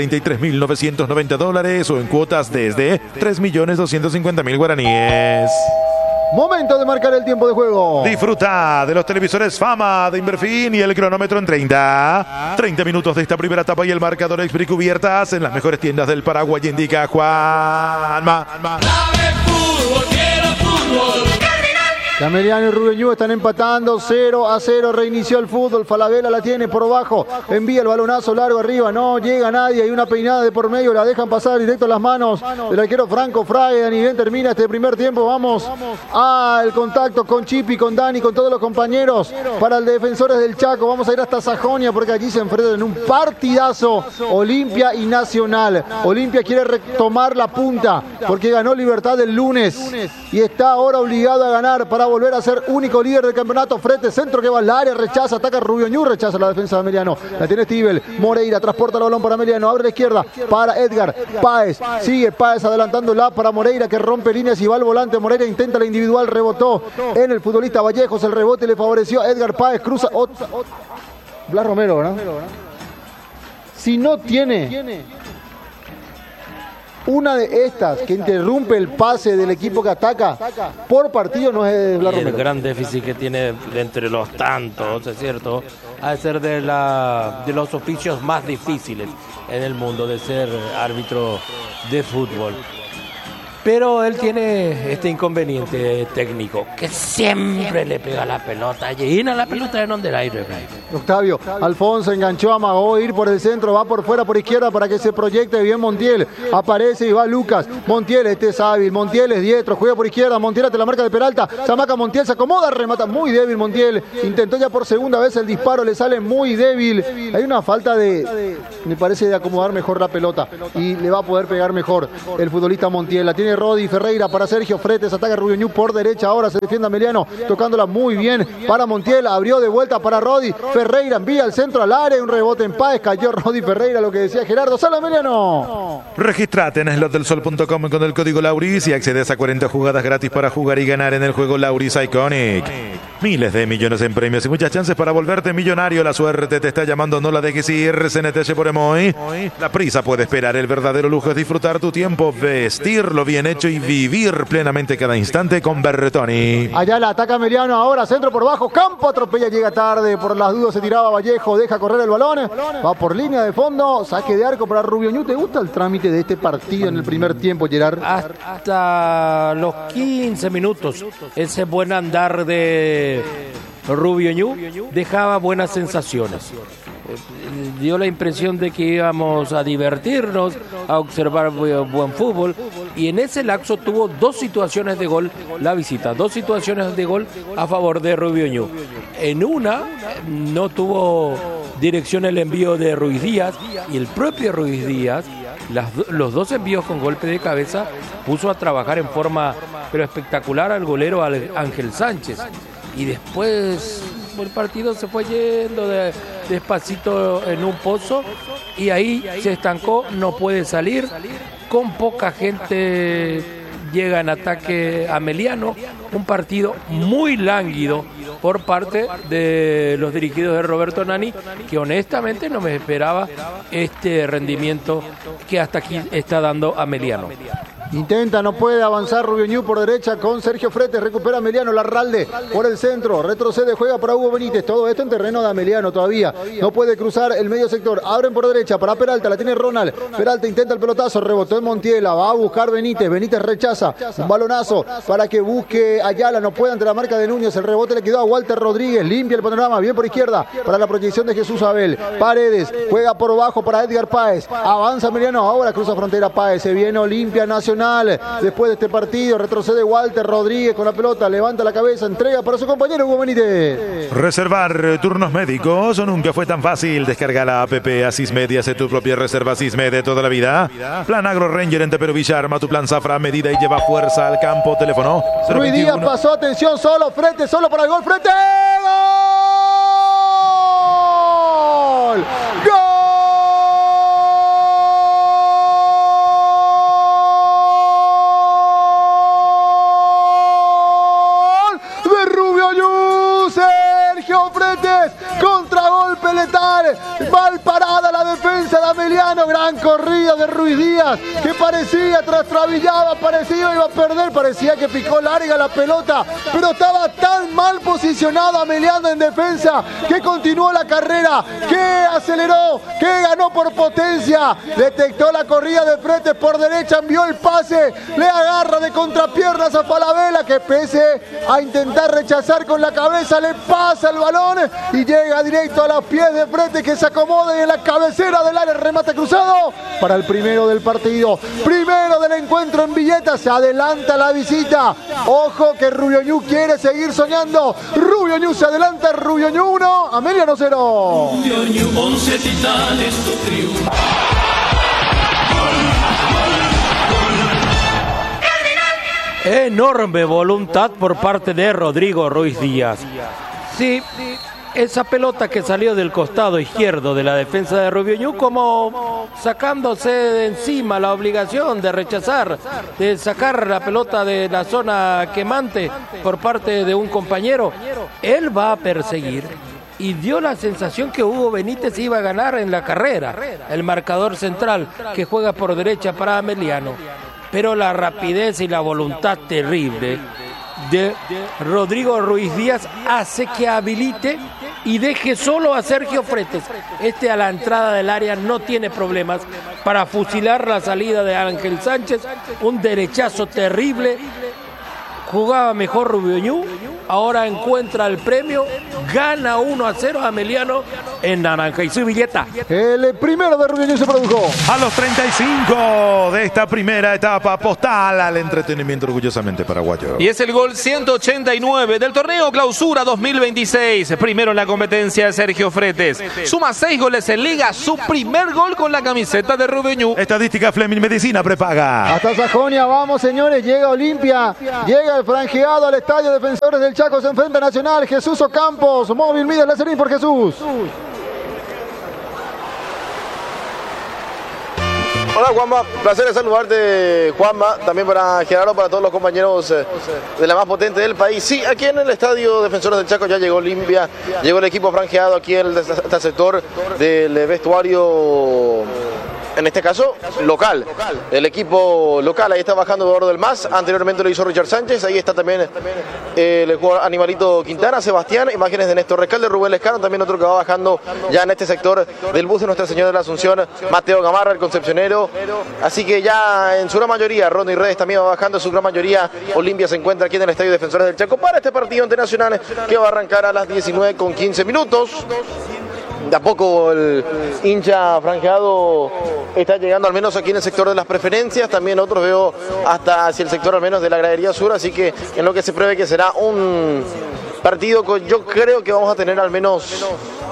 $33.990 o en cuotas desde 3.250.000 guaraníes. Momento de marcar el tiempo de juego. Disfruta de los televisores Fama de Inverfin y el cronómetro en 30. 30 minutos de esta primera etapa y el marcador Expri cubiertas en las mejores tiendas del Paraguay, indica Juanma. Dame fútbol, quiero fútbol. Ameliano y Rubio Ñu están empatando 0-0, reinició el fútbol, Falabella la tiene por abajo, envía el balonazo largo arriba, no llega nadie, hay una peinada de por medio, la dejan pasar directo a las manos del arquero Franco Fraga, y bien termina este primer tiempo, vamos al contacto con Chipi, con Dani, con todos los compañeros, para el Defensores del Chaco, vamos a ir hasta Sajonia porque allí se enfrentan en un partidazo Olimpia y Nacional. Olimpia quiere retomar la punta porque ganó Libertad el lunes y está ahora obligado a ganar para volver a ser único líder del campeonato. Frente centro que va al área, rechaza, ataca Rubio Ñu, rechaza la defensa de Ameliano, la tiene Stivel, Moreira transporta el balón para Ameliano, abre a la izquierda para Edgar Páez, sigue Páez adelantándola para Moreira que rompe líneas y va al volante. Moreira intenta la individual, rebotó en el futbolista Vallejos, el rebote le favoreció a Edgar Páez, cruza Blas Romero, ¿verdad? Si no tiene una de estas que interrumpe el pase del equipo que ataca por partido, no es Blas Romero. El gran déficit que tiene entre los tantos, es cierto, ha de ser de los oficios más difíciles en el mundo, de ser árbitro de fútbol. Pero él tiene este inconveniente técnico, que siempre le pega la pelota, llena la pelota en el aire. Octavio, Alfonso enganchó, amagó ir por el centro, va por fuera, por izquierda para que se proyecte bien Montiel. Aparece y va Lucas. Montiel, este es hábil, Montiel es diestro, juega por izquierda, Montiel ante la marca de Peralta, se amaca Montiel, se acomoda, remata, muy débil Montiel. Intentó ya por segunda vez el disparo, le sale muy débil. Hay una falta me parece, de acomodar mejor la pelota y le va a poder pegar mejor el futbolista Montiel. La tiene Rodi Ferreira para Sergio Fretes, ataca Rubio Ñu por derecha, ahora se defiende Ameliano, tocándola muy bien para Montiel, abrió de vuelta para Rodi Ferreira, envía el centro al área, un rebote en Páez, cayó Rodi Ferreira, lo que decía Gerardo, sale Ameliano. Registrate en slotdelsol.com con el código Lauris y accedes a 40 jugadas gratis para jugar y ganar en el juego Lauris Iconic. Miles de millones en premios y muchas chances para volverte millonario. La suerte te está llamando, no la dejes ir. CNT por Emoy. La prisa puede esperar, el verdadero lujo es disfrutar tu tiempo, vestirlo bien hecho y vivir plenamente cada instante con Bertoni. Allá la ataca Ameliano, ahora centro por bajo, Campo atropella, llega tarde, por las dudas se tiraba Vallejo, deja correr el balón, va por línea de fondo, saque de arco para Rubio Ñu. ¿Te gusta el trámite de este partido en el primer tiempo, Gerard? Hasta los 15 minutos, ese buen andar de Rubio Ñu dejaba buenas sensaciones. Dio la impresión de que íbamos a divertirnos, a observar buen fútbol, y en ese lapso tuvo dos situaciones de gol la visita, dos situaciones de gol a favor de Rubio Ñu. En una no tuvo dirección el envío de Ruiz Díaz, y el propio Ruiz Díaz, los dos envíos con golpe de cabeza, puso a trabajar en forma pero espectacular al golero Ángel Sánchez, y después el partido se fue yendo despacito en un pozo y ahí se estancó, no puede salir, con poca gente llega en ataque Ameliano, un partido muy lánguido por parte de los dirigidos de Roberto Nani, que honestamente no me esperaba este rendimiento que hasta aquí está dando Ameliano. Intenta, no puede avanzar Rubio Ñu por derecha con Sergio Fretes, recupera Ameliano, Larralde por el centro, retrocede, juega para Hugo Benítez, todo esto en terreno de Ameliano todavía, no puede cruzar el medio sector, abren por derecha para Peralta, la tiene Ronald, Peralta intenta el pelotazo, rebotó en Montiela, va a buscar Benítez, Benítez rechaza, un balonazo para que busque Ayala, no puede ante la marca de Núñez, el rebote le quedó a Walter Rodríguez, limpia el panorama, bien por izquierda, para la proyección de Jesús Abel, Paredes, juega por bajo para Edgar Páez, avanza Ameliano, ahora cruza frontera Páez, se viene Olimpia Nacional. Después de este partido retrocede Walter Rodríguez con la pelota, levanta la cabeza, entrega para su compañero Hugo Benítez. Reservar turnos médicos nunca fue tan fácil. Descarga la app Asismed y hace tu propia reserva Asismed de toda la vida. Plan Agro Ranger en Tepero Villa, arma tu plan Zafra a medida y lleva fuerza al campo. Teléfono 021. Ruiz Díaz pasó, atención, solo frente, solo para el gol, frente. ¡Gol! ¡Gol! Contragolpe golpe letal. Mal parada la defensa de Ameliano. Gran corrida de Ruiz Díaz, que parecía, trastabillaba, parecía iba a perder, parecía que picó larga la pelota, pero estaba tan mal posicionado Ameliano en defensa que continuó la carrera, que aceleró, que ganó por potencia. Detectó la corrida de frente por derecha, envió el pase, le agarra de contrapiernas a Falabella, que pese a intentar rechazar con la cabeza, le pasa el balón y llega directo a los pies de frente, que se acomode en la cabecera del área. Remate cruzado para el primero del partido, primero del encuentro en Villeta. Se adelanta la visita. Ojo que Rubio Ñu quiere seguir soñando. Rubio Ñu se adelanta, Rubio Ñu 1, Ameliano 0. Rubio Ñu, 11 titanes, tu triunfo. Enorme voluntad por parte de Rodrigo Ruiz Díaz. Sí, esa pelota que salió del costado izquierdo de la defensa de Rubio Ñu, como sacándose de encima la obligación de rechazar, de sacar la pelota de la zona quemante por parte de un compañero. Él va a perseguir y dio la sensación que Hugo Benítez iba a ganar en la carrera, el marcador central que juega por derecha para Ameliano. Pero la rapidez y la voluntad terrible de Rodrigo Ruiz Díaz hace que habilite y deje solo a Sergio Fretes. A la entrada del área no tiene problemas para fusilar la salida de Ángel Sánchez. Un derechazo terrible. Jugaba mejor Rubio Ñu, ahora encuentra el premio, gana 1-0 Ameliano en Naranja y su Villeta. El primero de Rubio Ñu se produjo a los 35 de esta primera etapa, postal al entretenimiento orgullosamente paraguayo. Y es el gol 189 del torneo Clausura 2026. Primero en la competencia Sergio Fretes. Suma 6 goles en liga, su primer gol con la camiseta de Rubio Ñu. Estadística Fleming Medicina prepaga. Hasta Sajonia, vamos señores, llega Olimpia, llega el franjeado al estadio Defensores del Chaco, se enfrenta a Nacional. Jesús Ocampos, móvil Midas Lazarín por Jesús. Hola Juanma, placer de saludarte Juanma, también para Gerardo, para todos los compañeros de la más potente del país. Sí, aquí en el estadio Defensores del Chaco ya llegó Olimpia, llegó el equipo franjeado aquí en este sector del vestuario, en este caso local, el equipo local. Ahí está bajando Eduardo del Mas, anteriormente lo hizo Richard Sánchez. Ahí está también el jugador Animalito Quintana, Sebastián, imágenes de Néstor Recalde, Rubén Lescano, también otro que va bajando ya en este sector del bus de Nuestra Señora de la Asunción, Mateo Gamarra, el concepcionero. Así que ya en su gran mayoría, Rodney Redes también va bajando, en su gran mayoría Olimpia se encuentra aquí en el estadio Defensores del Chaco para este partido internacional que va a arrancar a las 19:15. De a poco el hincha franjeado está llegando, al menos aquí en el sector de las preferencias. También otros veo hasta hacia el sector al menos de la gradería sur. Así que en lo que se prevé que será un partido con, yo creo que vamos a tener al menos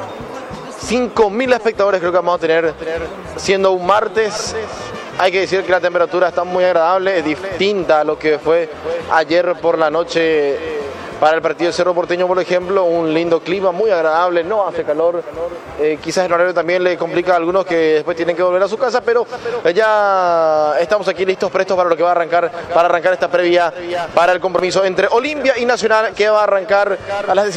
5.000 espectadores, creo que vamos a tener, siendo un martes. Hay que decir que la temperatura está muy agradable, es distinta a lo que fue ayer por la noche para el partido de Cerro Porteño, por ejemplo. Un lindo clima, muy agradable, no hace calor. Quizás el horario también le complica a algunos que después tienen que volver a su casa, pero ya estamos aquí listos, prestos para lo que va a arrancar, para arrancar esta previa para el compromiso entre Olimpia y Nacional, que va a arrancar a las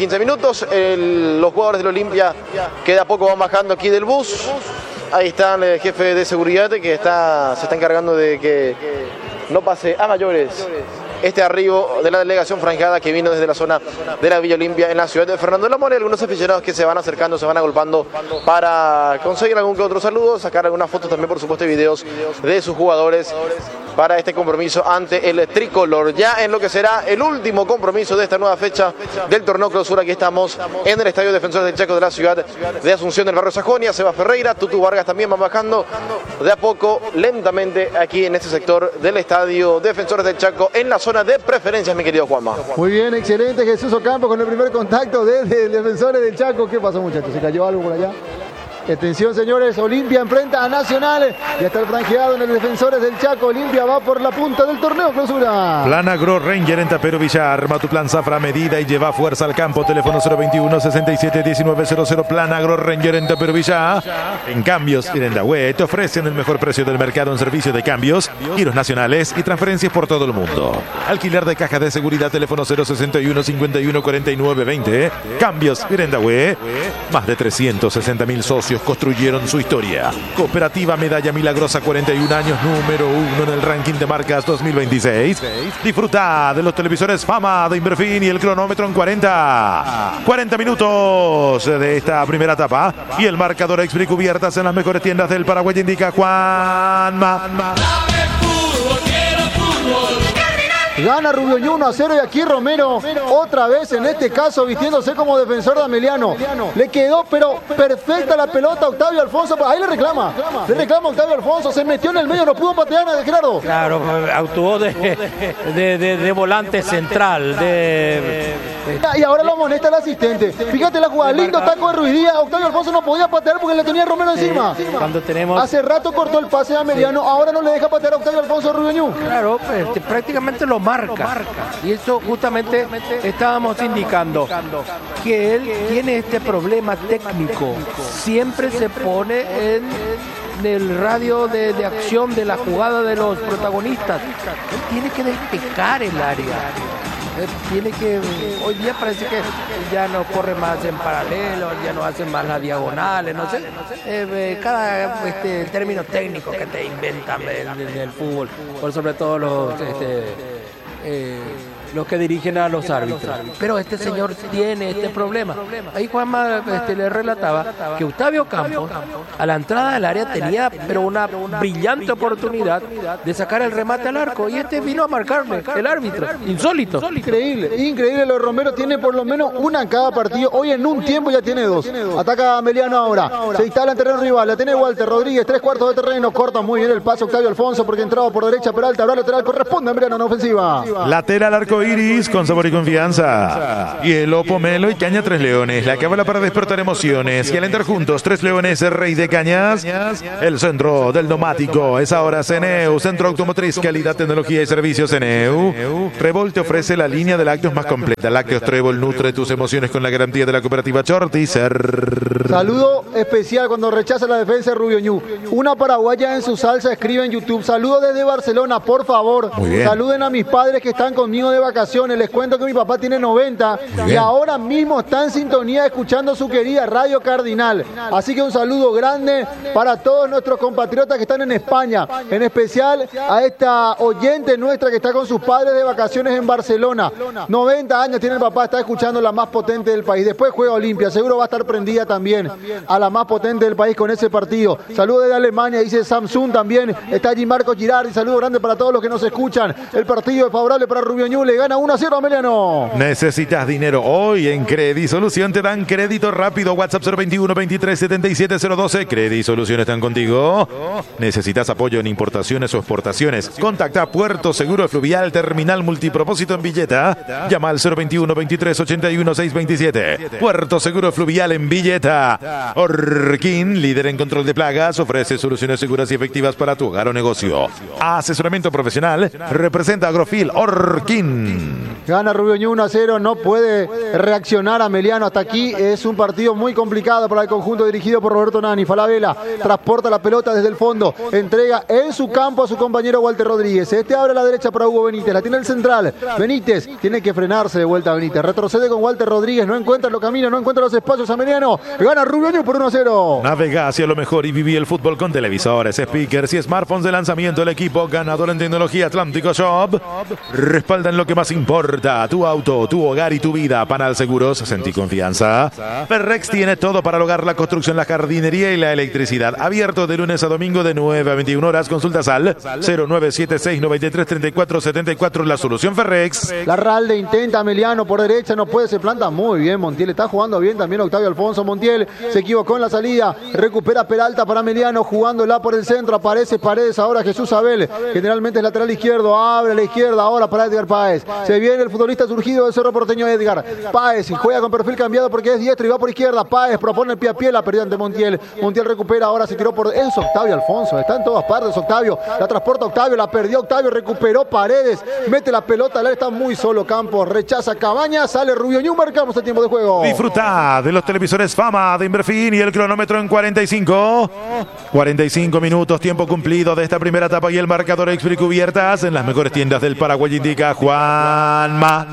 19:15. Los jugadores del Olimpia que de a poco van bajando aquí del bus. Ahí está el jefe de seguridad que se está encargando de que no pase a mayores este arribo de la delegación franjeada que vino desde la zona de la Villa Olimpia en la ciudad de Fernando de la Mora. Algunos aficionados que se van acercando, se van agolpando para conseguir algún que otro saludo, sacar algunas fotos también, por supuesto, y videos de sus jugadores para este compromiso ante el tricolor. Ya en lo que será el último compromiso de esta nueva fecha del torneo Clausura, aquí estamos en el estadio Defensores del Chaco de la ciudad de Asunción, del barrio Sajonia. Seba Ferreira, Tutu Vargas también van bajando de a poco, lentamente, aquí en este sector del estadio Defensores del Chaco, en la zona de preferencias, mi querido Juanma. Muy bien, excelente Jesús Ocampo con el primer contacto desde el Defensores del Chaco. ¿Qué pasó, muchachos? ¿Se cayó algo por allá? Atención, señores, Olimpia enfrenta a Nacional. Ya está el franjeado en el Defensores del Chaco. Olimpia va por la punta del torneo clausura. Plan Agro Ranger en Tapero Villar. Arma tu plan Zafra a medida y lleva fuerza al campo. Teléfono 021 67 1900. Plan Agro Ranger en Tapero Villar. En cambios, Irendahue te ofrecen el mejor precio del mercado en servicio de cambios, giros nacionales y transferencias por todo el mundo. Alquiler de cajas de seguridad. Teléfono 061 51 49 20. Cambios Irendahue. Más de 360.000 socios construyeron su historia. Cooperativa Medalla Milagrosa, 41 años, número 1 en el ranking de marcas 2026. Disfruta de los televisores Fama de Inverfin y el cronómetro en 40 minutos de esta primera etapa. Y el marcador explicubiertas en las mejores tiendas del Paraguay indica Juanma. Gana Rubio Ñu 1-0 y aquí Romero otra vez, en este caso vistiéndose como defensor de Ameliano. Le quedó pero perfecta la pelota a Octavio Alfonso. Ahí le reclama Octavio Alfonso. Se metió en el medio, no pudo patear a Gerardo. Claro, actuó de volante central. Y ahora lo amonesta el asistente. Fíjate la jugada, lindo taco de Ruiz Díaz. Octavio Alfonso no podía patear porque le tenía Romero encima. Cuando tenemos... Hace rato cortó el pase de Ameliano, ahora no le deja patear a Octavio Alfonso Rubio Ñu. Claro, prácticamente lo marca. Y eso justamente estábamos indicando, que él tiene este problema técnico. Siempre se pone en el radio de acción de la jugada de los protagonistas. Él tiene que despejar el área. Tiene que, hoy día parece que ya no corre más en paralelo, ya no hacen más las diagonales, no sé, cada término técnico que te inventan en el fútbol, por sobre todo los que dirigen a los árbitros. Pero este señor tiene este problema. Ahí Juanma le relataba que Octavio Campos a la entrada del área tenía pero una brillante oportunidad de sacar el remate al arco y vino a marcarle el árbitro. Insólito. Increíble lo de Romero, tiene por lo menos una en cada partido. Hoy en un tiempo ya tiene dos. Ataca a Ameliano ahora. Se instala en terreno rival. La tiene Walter Rodríguez, 3/4 de terreno. Corta muy bien el paso Octavio Alfonso porque entraba por derecha Peralta. Ahora lateral corresponde a Ameliano en ofensiva. Lateral arco iris con sabor y confianza. Hielo, pomelo y caña Tres Leones. La cábala para despertar emociones. Y al entrar juntos, Tres Leones, rey de cañas. El centro del neumático es ahora Ceneu. Centro automotriz, calidad, tecnología y servicios Ceneu. Trébol te ofrece la línea de lácteos más completa. Lácteos Trébol nutre tus emociones con la garantía de la cooperativa Chortizer. Saludo especial cuando rechaza la defensa de Rubio Ñu. Una paraguaya en su salsa escribe en YouTube. Saludo desde Barcelona, por favor. Saluden a mis padres que están conmigo de vacaciones. Les cuento que mi papá tiene 90 y ahora mismo está en sintonía escuchando su querida Radio Cardinal. Así que un saludo grande para todos nuestros compatriotas que están en España, en especial a esta oyente nuestra que está con sus padres de vacaciones en Barcelona. 90 años tiene el papá, está escuchando la más potente del país. Después juega Olimpia, seguro va a estar prendida también a la más potente del país con ese partido. Saludos desde Alemania, dice Samsung también. Está allí Marco Girardi, saludo grande para todos los que nos escuchan. El partido es favorable para Rubio Ñu, le gana 1-0 a Ameliano. ¿Necesitas dinero hoy? En Credit Solución te dan crédito rápido. WhatsApp 021 23 77 012. Credit Solución están contigo. ¿Necesitas apoyo en importaciones o exportaciones? Contacta a Puerto Seguro Fluvial Terminal Multipropósito en Villeta. Llama al 021 23 81 627. Puerto Seguro Fluvial en Villeta. Orkin, líder en control de plagas, ofrece soluciones seguras y efectivas para tu hogar o negocio. Asesoramiento profesional. Representa Agrofil Orkin. Gana Rubio Ñu 1-0, no puede reaccionar Ameliano hasta aquí. Es un partido muy complicado para el conjunto dirigido por Roberto Nani. Falabella transporta la pelota desde el fondo, entrega en su campo a su compañero Walter Rodríguez. Abre a la derecha para Hugo Benítez, la tiene el central. Benítez tiene que frenarse de vuelta a Benítez. Retrocede con Walter Rodríguez, no encuentra los caminos, no encuentra los espacios. Ameliano gana Rubio Ñu por 1-0. Navega hacia lo mejor y viví el fútbol con televisores, speakers y smartphones de lanzamiento. El equipo ganador en tecnología Atlántico Shop respaldan lo que más importa: tu auto, tu hogar y tu vida. Panal Seguros, sentí confianza. Ferrex tiene todo para el hogar, la construcción, la jardinería y la electricidad. Abierto de lunes a domingo de 9 a 21 horas. Consultas al 0976 93 34 74. La solución Ferrex. La Ralde intenta Ameliano por derecha, no puede, se planta muy bien Montiel. Está jugando bien también Octavio Alfonso. Montiel se equivocó en la salida. Recupera Peralta para Ameliano, jugándola por el centro. Aparece Paredes ahora, Jesús Abel. Generalmente es lateral izquierdo. Abre a la izquierda ahora para Edgar Páez. Se viene el futbolista surgido del Cerro Porteño, Edgar Páez, y juega con perfil cambiado porque es diestro y va por izquierda. Páez propone el pie a pie, la perdió ante Montiel. Montiel recupera, ahora se tiró por... Es Octavio Alfonso, está en todas partes Octavio. La transporta Octavio, la perdió Octavio, recuperó Paredes, mete la pelota, está muy solo Campos, rechaza Cabañas, sale Rubio Ñu, marcamos el tiempo de juego. Disfruta de los televisores Fama de Inverfin y el cronómetro en 45 minutos, tiempo cumplido de esta primera etapa y el marcador Expri cubiertas en las mejores tiendas del Paraguay, indica Juanma.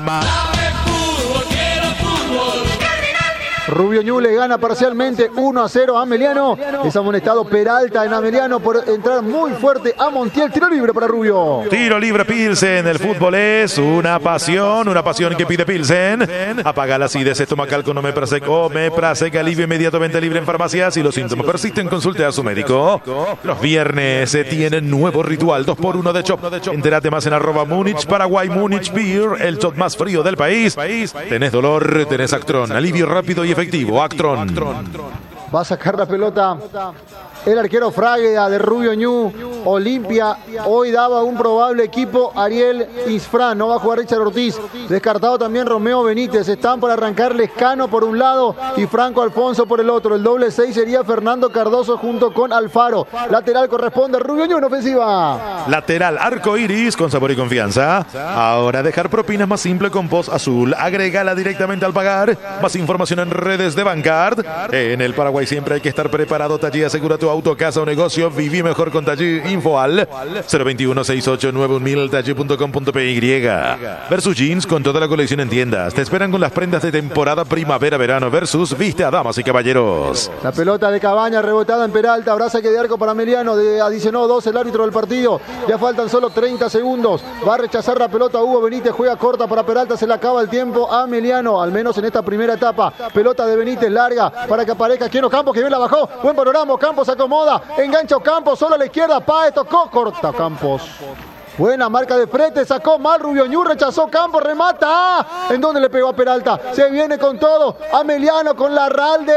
Rubio Ñu le gana parcialmente 1-0 a Ameliano. Es amonestado Peralta en Ameliano por entrar muy fuerte a Montiel. Tiro libre para Rubio. Tiro libre Pilsen. El fútbol es una pasión que pide Pilsen. Apaga la acidez estomacal con Omeprazec, alivio inmediatamente libre en farmacias. Si los síntomas persisten, consulte a su médico. Los viernes se tiene nuevo ritual 2x1 de Chop. Entérate más en @Múnich, Paraguay, Múnich Beer, el shot más frío del país. Tenés dolor, tenés Actron, alivio rápido y efectivo, Actron. Va a sacar la pelota el arquero Fragueda de Rubio Ñu. Olimpia hoy daba un probable equipo Ariel Isfrán. No va a jugar Richard Ortiz. Descartado también Romeo Benítez. Están para arrancar Lescano por un lado y Franco Alfonso por el otro. El doble 6 sería Fernando Cardoso junto con Alfaro. Lateral corresponde a Rubio Ñu en ofensiva. Lateral arco iris con sabor y confianza. Ahora dejar propinas más simple con post azul. Agrégala directamente al pagar. Más información en redes de Bancard. En el Paraguay siempre hay que estar preparado. Tallí asegura tu auto, casa o negocio. Viví mejor con Tallí. Info al 021-6891.000 tallí.com.py. Versus Jeans con toda la colección en tiendas. Te esperan con las prendas de temporada primavera-verano. Versus viste a damas y caballeros. La pelota de Cabaña rebotada en Peralta. Habrá saque de arco para Ameliano. Adicionó 2 el árbitro del partido. Ya faltan solo 30 segundos. Va a rechazar la pelota Hugo Benítez. Juega corta para Peralta. Se le acaba el tiempo a Ameliano. Al menos en esta primera etapa. Pelota de Benítez larga para que aparezca Quiero Campos, que bien la bajó. Buen panorama. Campos se acomoda. Engancha Campos solo a la izquierda. Páez tocó. Corta Campos. Buena marca de frente, sacó mal Rubio Ñu, rechazó Campos, remata. ¿En dónde le pegó a Peralta? Se viene con todo. Ameliano con Larralde.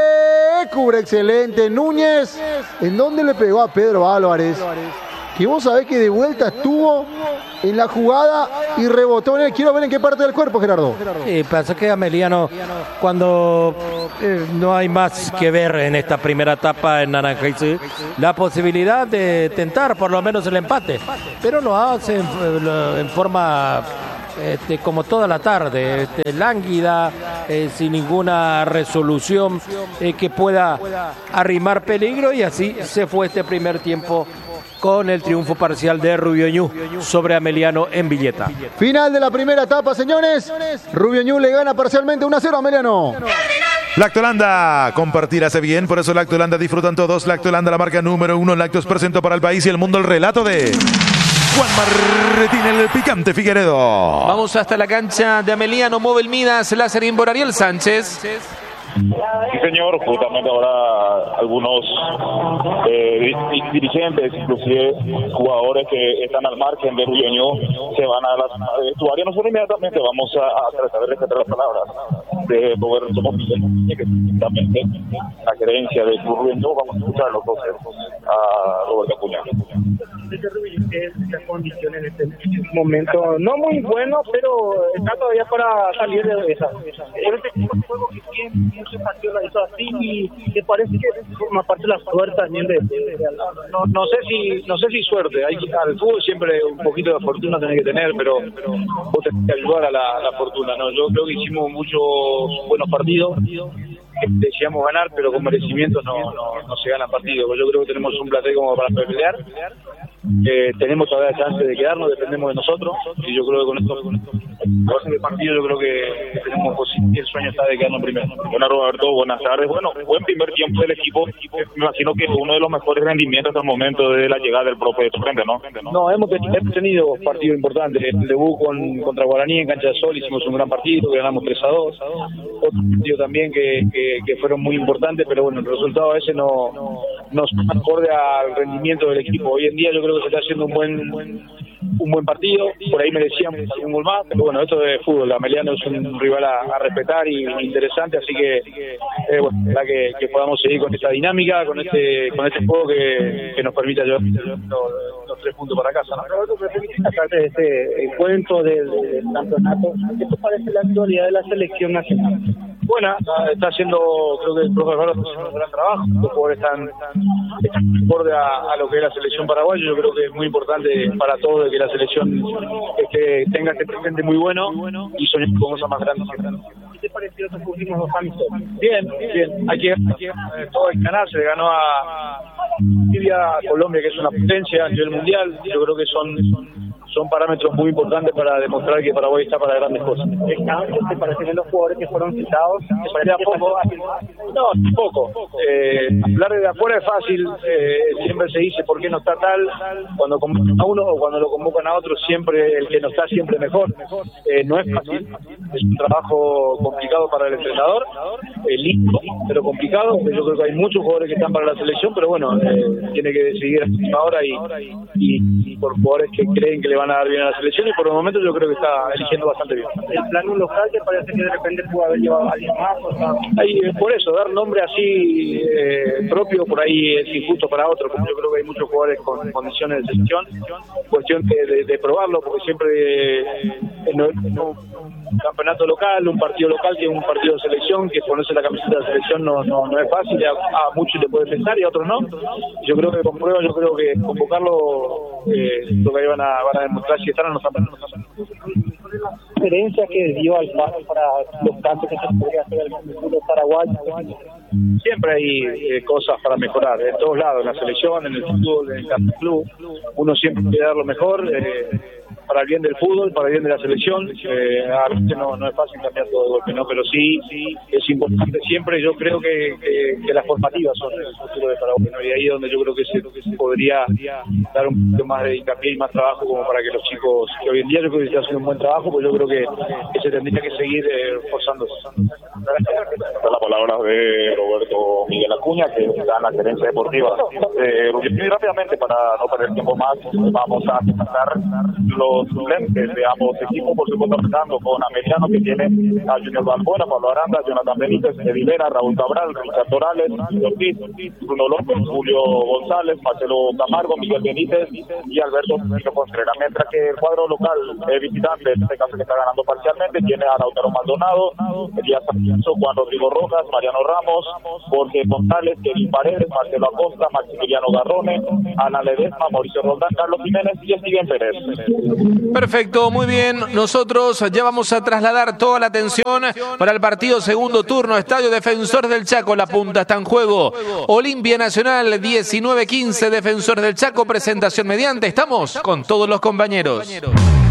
Cubre excelente. Núñez. ¿En dónde le pegó a Pedro Álvarez? Que vos sabés que de vuelta estuvo en la jugada y rebotó en él. Quiero ver en qué parte del cuerpo, Gerardo. Pasa que Ameliano, cuando no hay más que ver en esta primera etapa en Naranjal, la posibilidad de tentar por lo menos el empate, pero lo hace en forma como toda la tarde, lánguida, sin ninguna resolución que pueda arrimar peligro, y así se fue este primer tiempo con el triunfo parcial de Rubio Ñu sobre Ameliano en Villeta. Final de la primera etapa, señores. Rubio Ñu le gana parcialmente 1-0 a Ameliano. Lactolanda, compartir hace bien, por eso Lactolanda disfrutan todos. Lactolanda, la marca número 1, lácteos presentó para el país y el mundo el relato de Juan Martín, el picante Figueredo. Vamos hasta la cancha de Ameliano, Móvil Midas, Lázarín por Ariel Sánchez. Sí, señor, justamente ahora algunos dirigentes, inclusive jugadores que están al margen de Rubio Ñu, se van a las vestuarios. Nosotros inmediatamente vamos a tratar de rescatar las palabras de Roberto Montiel, que justamente la creencia de Rubio Ñu. Vamos a escuchar los dos a Roberto Acuña. Las condiciones en este momento no muy bueno, pero está todavía para salir de esa. En este tipo de juego que tiene muchos partidos lo hizo así y me parece que forma parte de la suerte también no sé si suerte. Al fútbol siempre un poquito de fortuna tenés que tener, pero vos tenés que ayudar a la fortuna, ¿no? Yo creo que hicimos muchos buenos partidos. Deseamos ganar, pero con merecimiento no se gana partido. Yo creo que tenemos un plantel como para pelear. Tenemos todavía chance de quedarnos, dependemos de nosotros, y yo creo que con esto de partido yo creo que tenemos el sueño está de quedarnos primero. Bueno, Roberto, buenas tardes. Bueno, buen primer tiempo del equipo. Me imagino que es uno de los mejores rendimientos hasta el momento de la llegada del profe de tu frente, ¿no? No, hemos tenido partidos importantes. El debut contra Guaraní en Cancha de Sol hicimos un gran partido, que ganamos 3-2. Otro partido también que fueron muy importantes, pero bueno, el resultado ese no acorde al rendimiento del equipo. Hoy en día yo creo que se está haciendo un buen partido, por ahí merecíamos algún gol más, pero bueno, esto de fútbol, Ameliano es un rival a respetar y interesante, así que bueno, que podamos seguir con esta dinámica, con este juego que nos permita llevar los los 3 puntos para casa, ¿no? Aparte de este encuentro del campeonato, ¿qué te parece la actualidad de la selección nacional? Buena, está haciendo, creo que el profe Alfaro está haciendo un gran trabajo, los jugadores están acorde a lo que es la selección paraguaya. Yo creo que es muy importante para todos que la selección tenga este presente muy bueno y soñar con cosas más grandes. ¿Qué te pareció estos últimos 2 amistosos? Bien, todo hay que ganar, se le ganó a Colombia, que es una potencia a nivel mundial. Yo creo que son parámetros muy importantes para demostrar que Paraguay está para grandes cosas. ¿Te parece que los jugadores que fueron citados? ¿Te parece poco? No, tampoco. Hablar de afuera es fácil, siempre se dice por qué no está tal, cuando convocan a uno o cuando lo convocan a otro, siempre el que no está siempre mejor. No es fácil, es un trabajo complicado para el entrenador, lindo, pero complicado. Yo creo que hay muchos jugadores que están para la selección, pero bueno, tiene que decidir a la última hora y por jugadores que creen que le van a dar bien a la selección, y por el momento yo creo que está eligiendo bastante bien. ¿El plano local te parece que de repente pudo haber llevado a alguien más? O sea, por eso, dar nombre así propio por ahí es injusto para otros, porque yo creo que hay muchos jugadores con condiciones de selección, cuestión de probarlo, porque siempre un campeonato local, un partido local que es un partido de selección, que ponerse la camiseta de la selección no es fácil, a muchos le puede pensar y a otros no. Yo creo que con prueba, yo creo que convocarlo, lo que ahí van a demostrar si están o no están. ¿La diferencia que dio al paso para los cambios que se podría hacer en el fútbol paraguayo? Siempre hay cosas para mejorar, en todos lados, en la selección, en el fútbol, en el club. Uno siempre quiere dar lo mejor para el bien del fútbol, para el bien de la selección. A veces no es fácil cambiar todo de golpe, ¿no? Pero sí es importante siempre. Yo creo que las formativas son el futuro de Paraguay, ¿no? Y ahí es donde yo creo que se podría dar un poquito más de hincapié y más trabajo como para que los chicos, que hoy en día yo creo que están haciendo un buen trabajo, pues yo creo que se tendría que seguir forzándose. La palabra de Roberto Miguel Acuña, que está en la gerencia deportiva. Muy rápidamente, para no perder tiempo más, vamos a presentar los suplentes de ambos equipos, por supuesto empezando con Ameriano, que tiene a Junior Balbuena, Pablo Aranda, Jonathan Benítez, Rivera, Raúl Cabral, Richard Torales, Ortiz, Bruno López, Julio González, Marcelo Camargo, Miguel Benítez y Alberto Contreras. Mientras que el cuadro local visitante, en este caso que está ganando parcialmente, tiene a Lautaro Maldonado, Elías Sancho, Juan Rodrigo Rojas, Mariano Ramos, Jorge González, Kevin Paredes, Marcelo Acosta, Maximiliano Garrone, Ana Ledesma, Mauricio Roldán, Carlos Jiménez y Steven Pérez. Perfecto, muy bien. Nosotros ya vamos a trasladar toda la atención para el partido segundo turno. Estadio Defensores del Chaco, la punta está en juego. Olimpia Nacional 19-15, Defensores del Chaco, presentación mediante. Estamos con todos los compañeros.